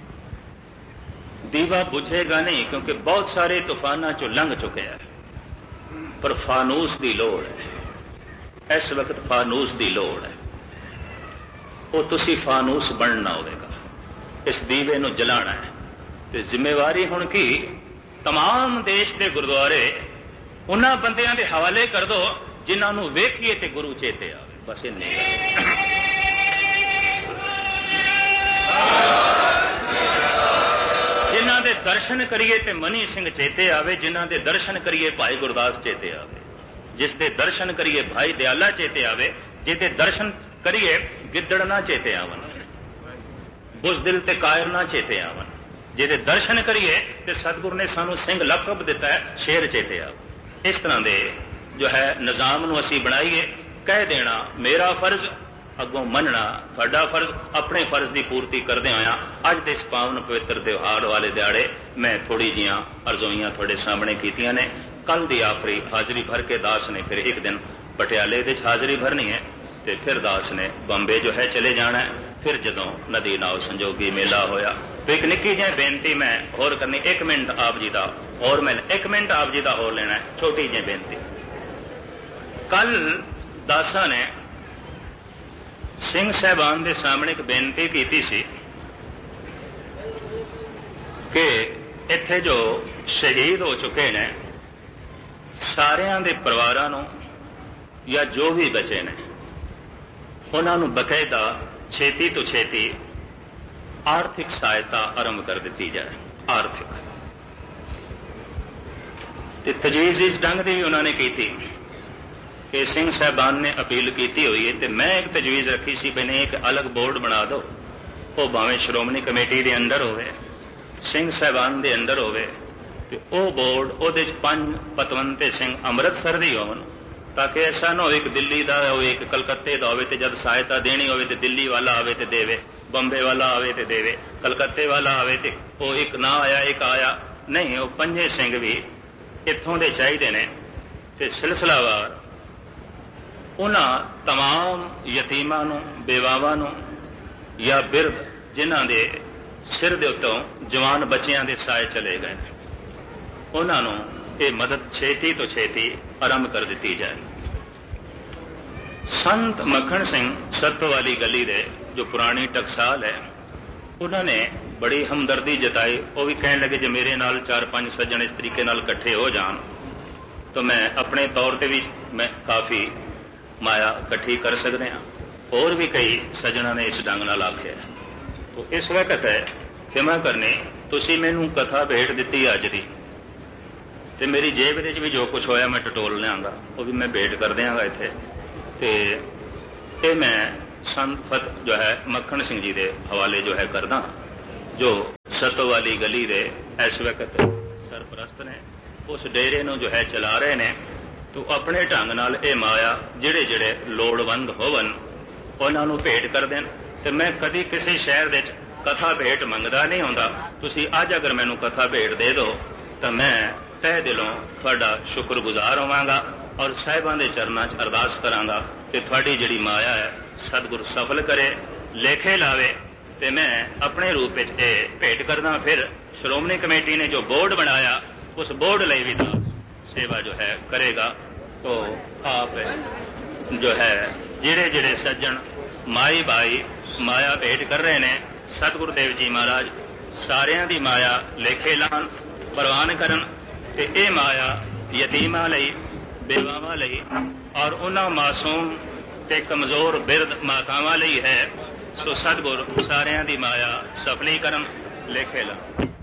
दीवा बुझेगा नहीं, क्योंकि बहुत सारे तूफाना चो लंघ चुके हैं, पर फानूस की लोड़ है। इस वक्त फानूस की लोड़ है, वो तुसी फानूस बनना होगा, इस दीवे नूं जलाना है। तो जिम्मेवारी हुण की तमाम देश के गुरुद्वारे उन्हां बंदियां दे हवाले कर दो जिन्हां नूं वेखीए ते गुरु चेते आवे। बस इन्नी जिन्हां दे दर्शन करिए ते मनी सिंह चेते आवे, जिन्हां दे दर्शन करिए भाई गुरदास चेते आवे, जिस दे दर्शन करिए भाई दयाला चेते आवे, जिहदे दर्शन करिए गिद्दड़ ना चेते आवन, बुज़दिल ते कायर ना चेते आवन, जिहदे दर्शन करिए ते सतगुरु ने सानू सिंह लकब दिता है, शेर चेते आवे। इस तरह के जो है निजाम नूं असीं बनाईए। कह देना मेरा फर्ज, अगों मनना तुहाडा फर्ज। अपने फर्ज की पूर्ति करदे होया अज दे इस पावन पवित्र त्योहार वाले दिहाड़े मैं थोड़ी जिहियां अर्जोइयां तुहाडे सामने कीतियां ने। कल दी आखिरी हाजरी भर के दास ने फिर एक दिन पटियाले दे हाजरी भरनी है, तो फिर दास ने बंबे जो है चले जाना है। फिर जदों नदी नाव संजोगी मेला होया तो एक निक्की जी बेनती मैं होर करनी, एक मिनट आप जी का और मैं एक मिनट आप जी का होर लेना है, छोटी जी बेनती। कल दासा ने सिंह साहबान के सामने एक बेनती की सी कि इत्थे जो शहीद हो चुके ने सारियां दे परिवारां नूं या जो भी बचे ने उन्हां नूं बकायदा छेती तो छेती आर्थिक सहायता आरंभ कर दी जाए। आर्थिक तजवीज़ इस ढंग की उन्होंने की थी कि सिंह साहबान ने अपील की हुई है, तो मैं एक तजवीज़ रखी सी भी नहीं एक अलग बोर्ड बना दो, वो भावें श्रोमणी कमेटी के अंदर होवे, सिंह साहबान के अंदर होवे, तो वो बोर्ड उहदे च पंज पतवंते सिंह अमृतसर दी होवन, ताकि ऐसा ना हो एक दिल्ली का हो एक कलकत्ते का हो, जब सहायता देनी हो तो दिल्ली वाला आवे तो देवे, बंबे वाला आवे तो देवे, कलकत्ते वाला आवे तो वो एक ना आया एक आया नहीं। वो पंजे सिंह भी इत्थों के चाहिए ने। तो सिलसिलावार उन्हां तमाम यतीमां नूं बेवावां नूं या बिरध जिन्हां दे सिर दे उत्तों जवान बच्चियां दे साए चले गए उन्हां नूं ये मदद छेती तो छेती आरंभ कर दी जाए। संत मक्खण सिंह सत्त वाली गली दे जो पुरानी टकसाल है उन्होंने बड़ी हमदर्दी जताई। वो भी कहने लगे जो मेरे नाल चार पांच सज्जन इस तरीके नाल इकट्ठे हो जान तो मैं अपने तौर पर भी मैं काफ़ी माया इकट्ठी कर सकते हैं। और भी कई सज्जना ने इस ढंग नाल आख्या। तो इस वक्त है खिमा करनी तुसी मैनू कथा भेट दी अज दी, तो मेरी जेब दे भी जो कुछ होया मैं टटोल लियांगा, वो भी मैं भेंट कर देंगा इत्थे। ते ਇਹ ਮੈਂ ਸੰਤ ਜੋ ਹੈ ਮੱਖਣ ਸਿੰਘ ਜੀ ਦੇ ਹਵਾਲੇ ਜੋ ਹੈ ਕਰਦਾ, ਜੋ ਸਤੋ ਵਾਲੀ ਗਲੀ ਦੇ ਇਸ ਵਕਤ ਸਰਪ੍ਰਸਤ ਨੇ, ਉਸ ਡੇਰੇ ਨੂੰ ਜੋ ਹੈ ਚਲਾ ਰਹੇ ਨੇ। ਤੂੰ ਆਪਣੇ ਢੰਗ ਨਾਲ ਇਹ ਮਾਇਆ ਜਿਹੜੇ ਜਿਹੜੇ ਲੋੜਵੰਦ ਹੋਵਨ ਉਹਨਾਂ ਨੂੰ ਭੇਟ ਕਰ ਦੇਣ। ਤੇ ਮੈਂ ਕਦੀ ਕਿਸੇ ਸ਼ਹਿਰ ਵਿੱਚ ਕਥਾ ਭੇਟ ਮੰਗਦਾ ਨਹੀਂ ਹੁੰਦਾ। ਤੁਸੀਂ ਅੱਜ ਅਗਰ ਮੈਨੂੰ ਕਥਾ ਭੇਟ ਦੇ ਦਿਓ ਤਾਂ ਮੈਂ ਤਹਿ ਦਿਲੋਂ ਤੁਹਾਡਾ ਸ਼ੁਕਰਗੁਜ਼ਾਰ ਹੋਵਾਂਗਾ ਔਰ ਸਾਹਿਬਾਂ ਦੇ ਚਰਨਾਂ 'ਚ ਅਰਦਾਸ ਕਰਾਂਗਾ ਕਿ ਤੁਹਾਡੀ ਜਿਹੜੀ ਮਾਇਆ ਹੈ ਸਤਿਗੁਰ ਸਫਲ ਕਰੇ, ਲੇਖੇ ਲਾਵੇ। ਤੇ ਮੈਂ ਆਪਣੇ ਰੂਪ ਵਿੱਚ ਇਹ ਭੇਟ ਕਰਦਾ। ਫਿਰ ਸ਼੍ਰੋਮਣੀ ਕਮੇਟੀ ਨੇ ਜੋ ਬੋਰਡ ਬਣਾਇਆ ਉਸ ਬੋਰਡ ਲਈ ਵੀ ਦਾਸ ਸੇਵਾ ਜੋ ਹੈ ਕਰੇਗਾ। ਤੋ ਆਪ ਜੋ ਹੈ ਜਿਹੜੇ ਜਿਹੜੇ ਸੱਜਣ ਮਾਈ ਬਾਈ ਮਾਇਆ ਭੇਟ ਕਰ ਰਹੇ ਨੇ, ਸਤਿਗੁਰੂ ਦੇਵ ਜੀ ਮਹਾਰਾਜ ਸਾਰਿਆਂ ਦੀ ਮਾਇਆ ਲੇਖੇ ਲਾਣ, ਪ੍ਰਵਾਨ ਕਰਨ। ਤੇ ਇਹ ਮਾਇਆ ਯਤੀਮਾਂ ਲਈ, ਬੇਵਾਵਾਂ ਲਈ ਔਰ ਉਹਨਾਂ ਮਾਸੂਮ ਤੇ ਕਮਜ਼ੋਰ ਬਿਰਧ ਮਾਤਾਵਾਂ ਲਈ ਹੈ। ਸੋ ਸਤਿਗੁਰ ਸਾਰਿਆਂ ਦੀ ਮਾਇਆ ਸਫਲੀ ਕਰਨ, ਲੇਖੇ ਲਾਣ।